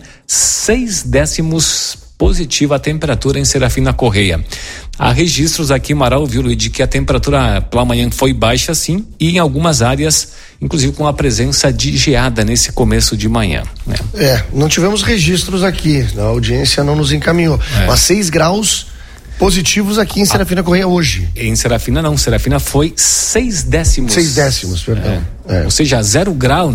6 décimos positiva a temperatura em Serafina Correia. Há registros aqui em Marau, viu, Luiz, de que a temperatura pela manhã foi baixa sim, e em algumas áreas, inclusive com a presença de geada nesse começo de manhã, não tivemos registros aqui, a audiência não nos encaminhou, mas 6 graus positivos aqui em Serafina Correia hoje. Em Serafina não, Serafina foi 6 décimos. 6 décimos, perdão. Ou seja, 0 grau,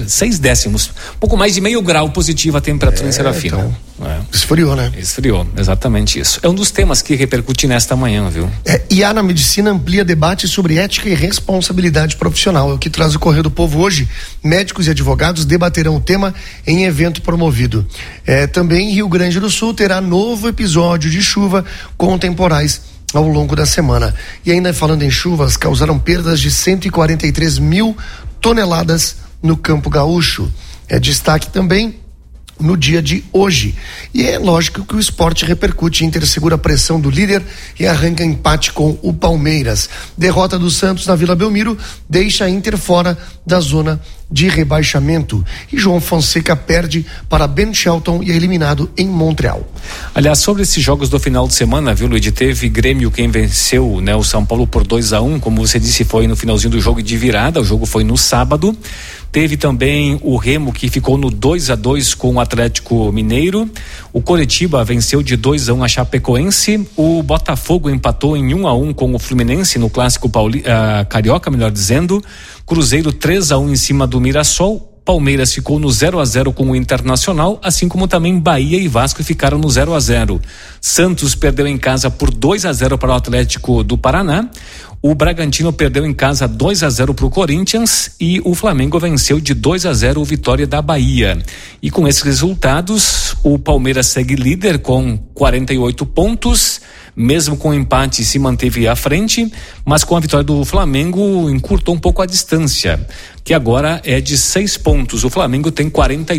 6 décimos. Um pouco mais de meio grau positiva a temperatura em Serafina. Então, esfriou, né? Esfriou, exatamente isso. É um dos temas que repercute nesta manhã, viu? IA na Medicina amplia debate sobre ética e responsabilidade profissional. É o que traz o Correio do Povo hoje. Médicos e advogados debaterão o tema em evento promovido. Também Rio Grande do Sul terá novo episódio de chuva com temporais ao longo da semana. E ainda falando em chuvas, causaram perdas de 143 mil toneladas no Campo Gaúcho. Destaque também no dia de hoje. E é lógico que o esporte repercute. Inter segura a pressão do líder e arranca empate com o Palmeiras. Derrota do Santos na Vila Belmiro deixa a Inter fora da zona de rebaixamento. E João Fonseca perde para Ben Shelton e é eliminado em Montreal. Aliás, sobre esses jogos do final de semana, viu, Luiz, teve Grêmio quem venceu, o São Paulo por 2-1, como você disse, foi no finalzinho do jogo de virada, o jogo foi no sábado. Teve também o Remo que ficou no 2-2 com o Atlético Mineiro. O Coritiba venceu de 2-1 a Chapecoense. O Botafogo empatou em 1-1 com o Fluminense no clássico carioca, melhor dizendo. Cruzeiro 3-1 em cima do Mirassol. Palmeiras ficou no 0-0 com o Internacional, assim como também Bahia e Vasco ficaram no 0-0. Santos perdeu em casa por 2-0 para o Atlético do Paraná. O Bragantino perdeu em casa 2-0 para o Corinthians e o Flamengo venceu de 2-0 o Vitória da Bahia. E com esses resultados, o Palmeiras segue líder com 48 pontos. Mesmo com o empate se manteve à frente, mas com a vitória do Flamengo encurtou um pouco a distância, que agora é de 6 pontos. O Flamengo tem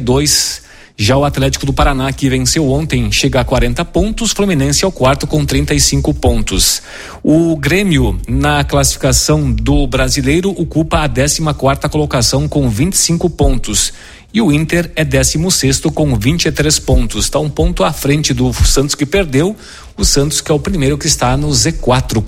42. Já o Atlético do Paraná, que venceu ontem, chega a 40 pontos. Fluminense é o quarto com 35 pontos. O Grêmio, na classificação do Brasileiro, ocupa a 14ª colocação com 25 pontos. E o Inter é 16º com 23 pontos. Está um ponto à frente do Santos, que perdeu. O Santos, que é o primeiro que está no Z4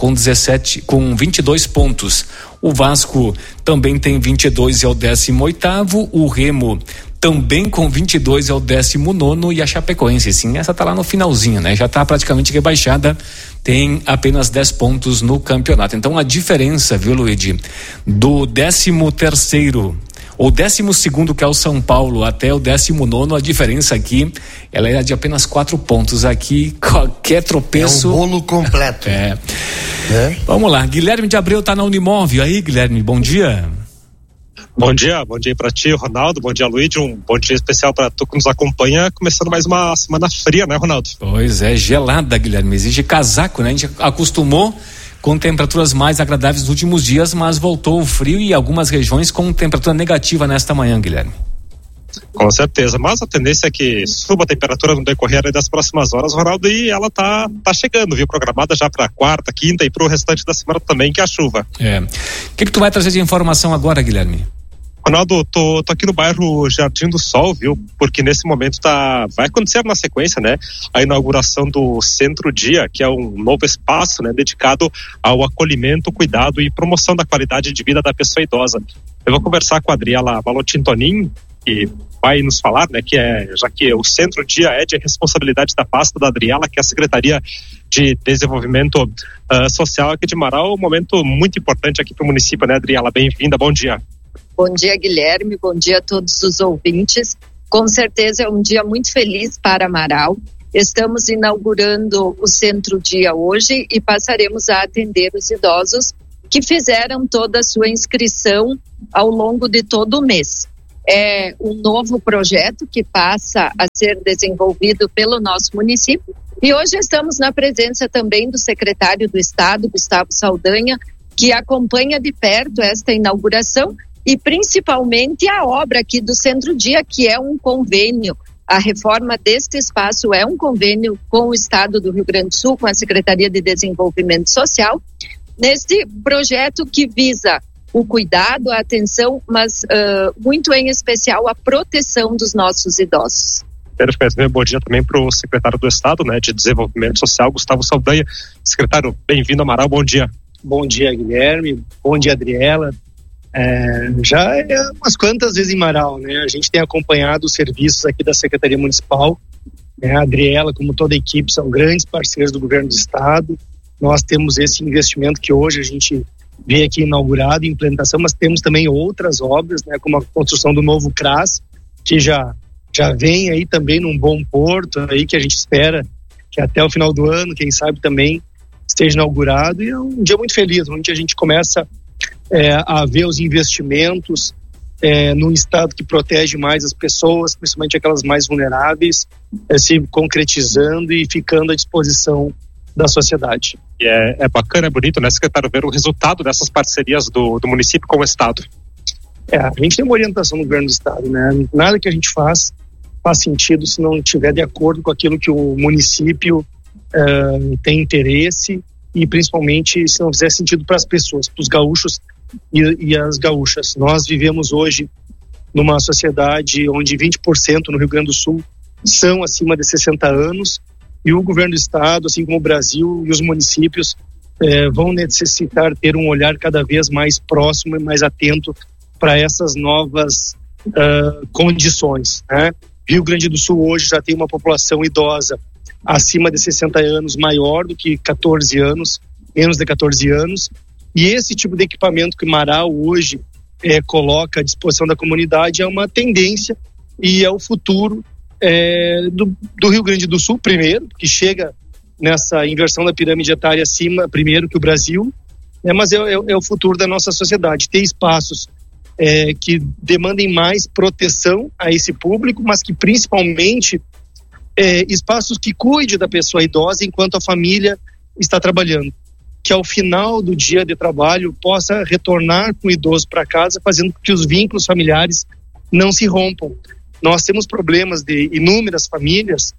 com 22 pontos. O Vasco também tem 22 e é o 18º. O Remo também com 22 é o 19º. E a Chapecoense, sim, essa tá lá no finalzinho, Já tá praticamente rebaixada. Tem apenas 10 pontos no campeonato. Então a diferença, viu, Luigi, do 13º O 12º, que é o São Paulo, até o 19º, a diferença aqui, ela é de apenas 4 pontos. Aqui, qualquer tropeço... É um bolo completo. Vamos lá, Guilherme de Abreu tá na Unimóvel. Aí, Guilherme, bom dia. Bom dia para ti, Ronaldo, bom dia, Luiz, um bom dia especial para tu que nos acompanha, começando mais uma semana fria, né, Ronaldo? Pois é, gelada, Guilherme, exige casaco, né? A gente acostumou com temperaturas mais agradáveis nos últimos dias, mas voltou o frio e algumas regiões com temperatura negativa nesta manhã, Guilherme. Com certeza, mas a tendência é que suba a temperatura no decorrer das próximas horas, Ronaldo, e ela tá chegando, viu? Programada já para quarta, quinta e pro restante da semana também, que é a chuva. O que tu vai trazer de informação agora, Guilherme? Ronaldo, tô aqui no bairro Jardim do Sol, viu? Porque nesse momento vai acontecer na sequência, né? A inauguração do Centro Dia, que é um novo espaço, né? Dedicado ao acolhimento, cuidado e promoção da qualidade de vida da pessoa idosa. Eu vou conversar com a Adriela Balotin-Tonin, que vai nos falar, né? Já que o Centro Dia é de responsabilidade da pasta da Adriela, que é a Secretaria de Desenvolvimento Social aqui de Marau, um momento muito importante aqui para o município, né, Adriela? Bem-vinda, bom dia. Bom dia, Guilherme, bom dia a todos os ouvintes. Com certeza é um dia muito feliz para Marau. Estamos inaugurando o Centro Dia hoje e passaremos a atender os idosos que fizeram toda a sua inscrição ao longo de todo o mês. É um novo projeto que passa a ser desenvolvido pelo nosso município e hoje estamos na presença também do secretário do Estado, Gustavo Saldanha, que acompanha de perto esta inauguração e principalmente a obra aqui do Centro Dia, que é um convênio. A reforma deste espaço é um convênio com o Estado do Rio Grande do Sul, com a Secretaria de Desenvolvimento Social, neste projeto que visa o cuidado, a atenção, mas muito em especial a proteção dos nossos idosos. Perfeito, bom dia também para o secretário do Estado, né, de Desenvolvimento Social, Gustavo Saldanha. Secretário, bem-vindo a Marau, bom dia. Bom dia, Guilherme, bom dia, Adriela. Já é umas quantas vezes em Marau, né? A gente tem acompanhado os serviços aqui da Secretaria Municipal, né? A Adriela, como toda a equipe, são grandes parceiros do governo do Estado. Nós temos esse investimento que hoje a gente vê aqui inaugurado, em implementação, mas temos também outras obras, né? Como a construção do novo CRAS, que já vem aí também num bom porto, aí que a gente espera que até o final do ano, quem sabe também, esteja inaugurado. E é um dia muito feliz, onde a gente começa a ver os investimentos num estado que protege mais as pessoas, principalmente aquelas mais vulneráveis, se concretizando e ficando à disposição da sociedade. E é bacana, é bonito, né, secretário, ver o resultado dessas parcerias do município com o Estado. A gente tem uma orientação no governo do Estado, né? Nada que a gente faz sentido se não estiver de acordo com aquilo que o município tem interesse e principalmente se não fizer sentido para as pessoas, para os gaúchos e as gaúchas. Nós vivemos hoje numa sociedade onde 20% no Rio Grande do Sul são acima de 60 anos e o governo do estado, assim como o Brasil e os municípios vão necessitar ter um olhar cada vez mais próximo e mais atento para essas novas condições, né? Rio Grande do Sul hoje já tem uma população idosa acima de 60 anos maior do que 14 anos, menos de 14 anos, e esse tipo de equipamento que Marau hoje coloca à disposição da comunidade é uma tendência e é o futuro do Rio Grande do Sul, primeiro, que chega nessa inversão da pirâmide etária acima, primeiro que o Brasil, mas é o futuro da nossa sociedade, ter espaços que demandem mais proteção a esse público, mas que principalmente espaços que cuide da pessoa idosa enquanto a família está trabalhando, que ao final do dia de trabalho possa retornar com o idoso para casa, fazendo com que os vínculos familiares não se rompam. Nós temos problemas de inúmeras famílias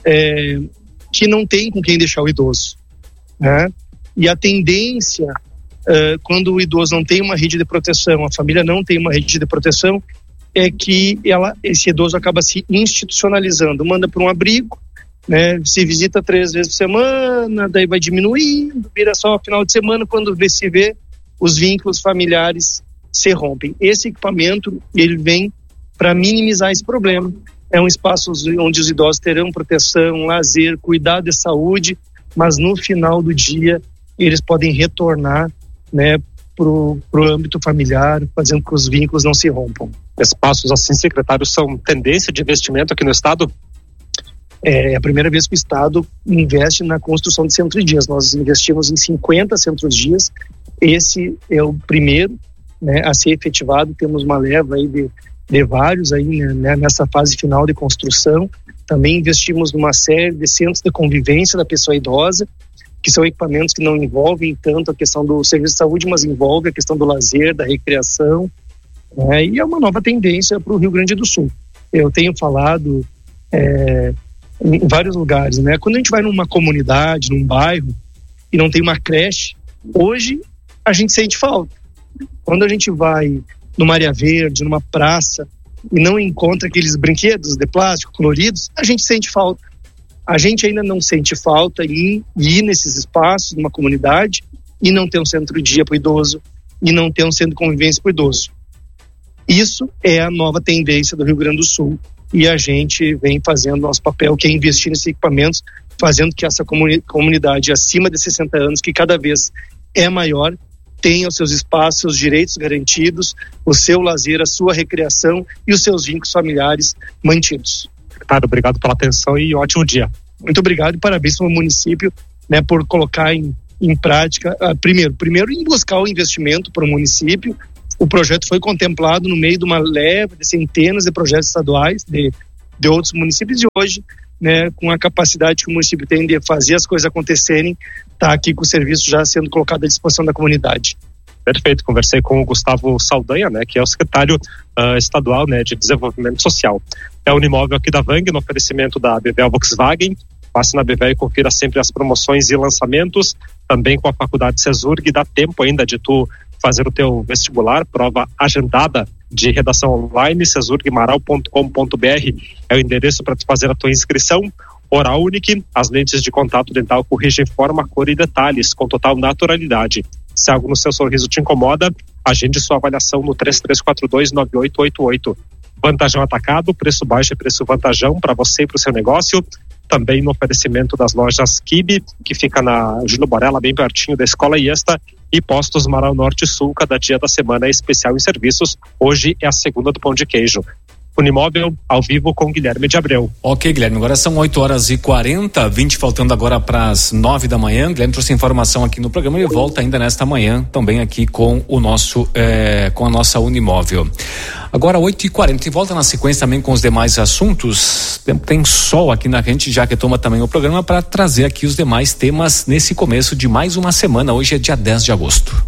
que não têm com quem deixar o idoso, né? E a tendência, quando o idoso não tem uma rede de proteção, a família não tem uma rede de proteção, é que esse idoso acaba se institucionalizando, manda para um abrigo, né? Se visita 3 vezes por semana, daí vai diminuindo, vira só final de semana, quando se vê, os vínculos familiares se rompem. Esse equipamento, ele vem para minimizar esse problema. É um espaço onde os idosos terão proteção, lazer, cuidado de saúde, mas no final do dia eles podem retornar, né, pro âmbito familiar, fazendo com que os vínculos não se rompam. espaços assim, secretário, são tendência de investimento aqui no estado? É a primeira vez que o estado investe na construção de centros de dias. Nós investimos em 50 centros de dias. Esse é o primeiro, né, a ser efetivado. Temos uma leva aí de vários aí, né, nessa fase final de construção. Também investimos numa série de centros de convivência da pessoa idosa, que são equipamentos que não envolvem tanto a questão do serviço de saúde, mas envolve a questão do lazer, da recreação, né, e é uma nova tendência para o Rio Grande do Sul. Eu tenho falado em vários lugares, né? Quando a gente vai numa comunidade, num bairro, e não tem uma creche, hoje a gente sente falta. Quando a gente vai numa área verde, numa praça, e não encontra aqueles brinquedos de plástico coloridos, a gente sente falta. A gente ainda não sente falta em ir nesses espaços, numa comunidade, e não ter um centro de dia para o idoso, e não ter um centro de convivência para o idoso. Isso é a nova tendência do Rio Grande do Sul, e a gente vem fazendo nosso papel, que é investir nesses equipamentos, fazendo que essa comunidade acima de 60 anos, que cada vez é maior, tenha os seus espaços, seus direitos garantidos, o seu lazer, a sua recreação e os seus vínculos familiares mantidos. Secretário, obrigado pela atenção e ótimo dia. Muito obrigado e parabéns para o município, né, por colocar em prática, primeiro em buscar o investimento para o município. O projeto foi contemplado no meio de uma leva de centenas de projetos estaduais de outros municípios, e hoje, né, com a capacidade que o município tem de fazer as coisas acontecerem, está aqui com o serviço já sendo colocado à disposição da comunidade. Perfeito, conversei com o Gustavo Saldanha, né, que é o secretário estadual, né, de desenvolvimento social. É o Unimóvel aqui da Vang, no oferecimento da Bevel Volkswagen. Passe na Bevel e confira sempre as promoções e lançamentos, também com a Faculdade Cesurg. Dá tempo ainda de tu fazer o teu vestibular, prova agendada de redação online, cesurgmaral.com.br é o endereço para tu fazer a tua inscrição. Oral Unique, as lentes de contato dental corrigem forma, cor e detalhes com total naturalidade. Se algo no seu sorriso te incomoda, agende sua avaliação no 33429888. Vantajão Atacado, preço baixo e preço vantajão para você e para o seu negócio. Também no oferecimento das lojas Kibe, que fica na Júlio Borella, bem pertinho da Escola Iesta, e Postos Marau Norte e Sul, cada dia da semana é especial em serviços. Hoje é a segunda do pão de queijo. Unimóvel, ao vivo com Guilherme de Abreu. Ok, Guilherme, agora são 8h40, 20 faltando agora para as 9 da manhã. Guilherme trouxe informação aqui no programa e volta ainda nesta manhã, também aqui com o nosso, com a nossa Unimóvel. Agora 8h40, e volta na sequência também com os demais assuntos. Tem sol aqui na gente, já que toma também o programa, para trazer aqui os demais temas nesse começo de mais uma semana. Hoje é dia 10 de agosto.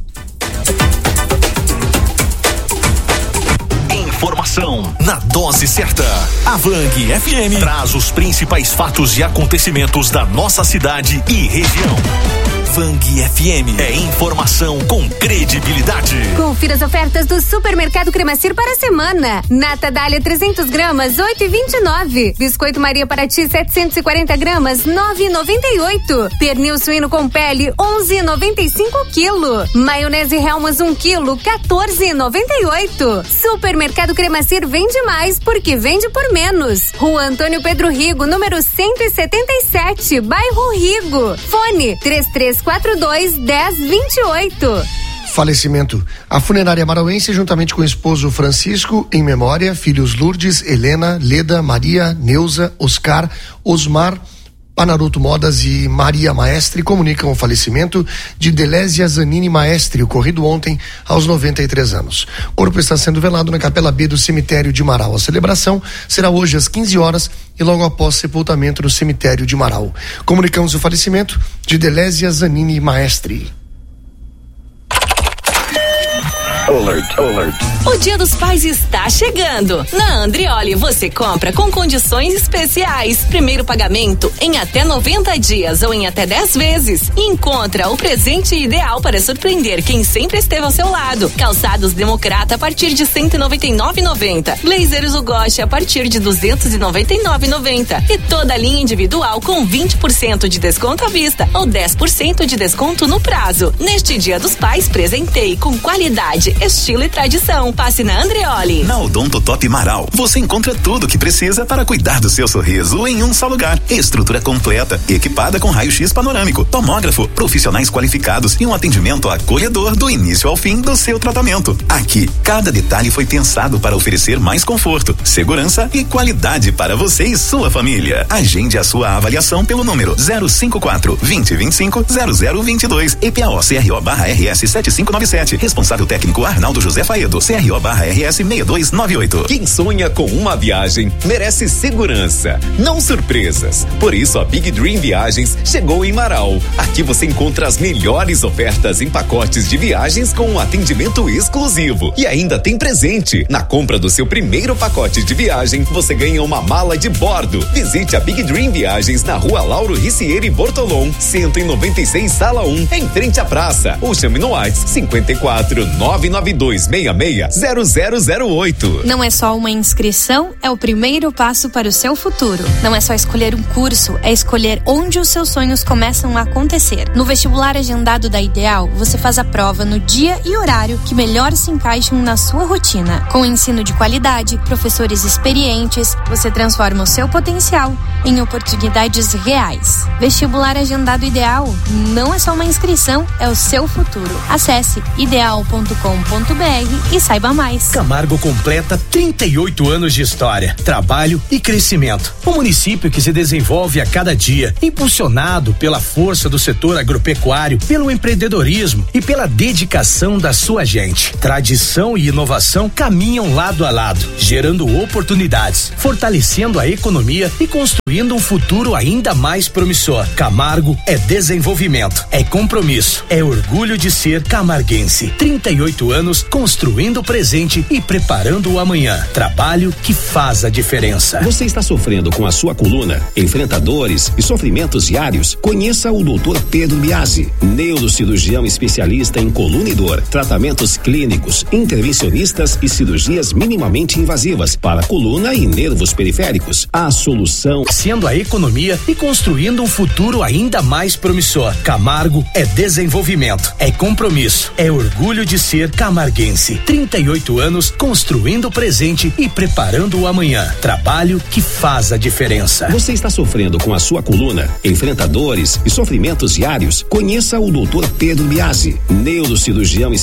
Informação na dose certa. A Vang FM traz os principais fatos e acontecimentos da nossa cidade e região. Vang FM é informação com credibilidade. Confira as ofertas do Supermercado Cremacir para a semana. Nata Dália 300 gramas, 8,29. Biscoito Maria Paraty 740 gramas, 9,98. Pernil suíno com pele, 11,95 quilo. Maionese Helmas 1 quilo, 14,98. Supermercado Cremacir vende mais porque vende por menos. Rua Antônio Pedro Rigo, número 177, bairro Rigo. Fone 3342-1028. Falecimento. A funerária marauense, juntamente com o esposo Francisco, em memória, filhos Lourdes, Helena, Leda, Maria, Neuza, Oscar, Osmar, Panaruto Modas e Maria Maestre, comunicam o falecimento de Delésia Zanini Maestre, ocorrido ontem aos 93 anos. O corpo está sendo velado na Capela B do cemitério de Marau. A celebração será hoje às 15 horas e logo após sepultamento no cemitério de Marau. Comunicamos o falecimento de Delésia Zanini Maestre. Alert, alert. O Dia dos Pais está chegando. Na Andrioli você compra com condições especiais. Primeiro pagamento em até 90 dias ou em até 10 vezes. Encontra o presente ideal para surpreender quem sempre esteve ao seu lado. Calçados Democrata a partir de R$199,90. Blazers Ugoshi a partir de R$299,90. E toda a linha individual com 20% de desconto à vista ou 10% de desconto no prazo. Neste Dia dos Pais, presentei com qualidade estilo e tradição. Passe na Andreoli. Na Odonto Top Marau, você encontra tudo o que precisa para cuidar do seu sorriso em um só lugar. Estrutura completa, equipada com raio-x panorâmico, tomógrafo, profissionais qualificados e um atendimento acolhedor do início ao fim do seu tratamento. Aqui, cada detalhe foi pensado para oferecer mais conforto, segurança e qualidade para você e sua família. Agende a sua avaliação pelo número 054 2025 0022 EPAO-CRO/RS 7597. Responsável técnico Arnaldo José Faedo, CRO/RS 6298. Quem sonha com uma viagem merece segurança, não surpresas. Por isso a Big Dream Viagens chegou em Marau. Aqui você encontra as melhores ofertas em pacotes de viagens com um atendimento exclusivo. E ainda tem presente. Na compra do seu primeiro pacote de viagem, você ganha uma mala de bordo. Visite a Big Dream Viagens na Rua Lauro Ricieri Bortolom, 196, Sala 1, em frente à praça. Ou chame no WhatsApp 54 992 66 0008. Não é só uma inscrição, é o primeiro passo para o seu futuro. Não é só escolher um curso, é escolher onde os seus sonhos começam a acontecer. No vestibular agendado da Ideal, você faz a prova no dia e horário que melhor se encaixam na sua rotina. Com ensino de qualidade, professores experientes, você transforma o seu potencial em oportunidades reais. Vestibular agendado Ideal não é só uma inscrição, é o seu futuro. Acesse ideal.com.br e saiba mais. Camargo completa 38 anos de história, trabalho e crescimento. Um município que se desenvolve a cada dia, impulsionado pela força do setor agropecuário, pelo empreendedorismo e pela dedicação da sua gente. Tradição e inovação caminham lado a lado, gerando oportunidades, fortalecendo a economia e construindo um futuro ainda mais promissor. Camargo é desenvolvimento, é compromisso, é orgulho de ser camarguense. 38 anos construindo o presente e preparando o amanhã. Trabalho que faz a diferença. Você está sofrendo com a sua coluna? Enfrenta dores e sofrimentos diários? Conheça o Dr. Pedro Biasi, neurocirurgião especialista em coluna e dor, tratamentos clínicos, intervencionistas e cirurgias minimamente invasivas para coluna e nervos periféricos. A solução sendo a economia e construindo um futuro ainda mais promissor. Camargo é desenvolvimento, é compromisso, é orgulho de ser camarguense. 38 anos construindo o presente e preparando o amanhã. Trabalho que faz a diferença. Você está sofrendo com a sua coluna? Enfrenta dores e sofrimentos diários? Conheça o Dr. Pedro Biasi, neurocirurgião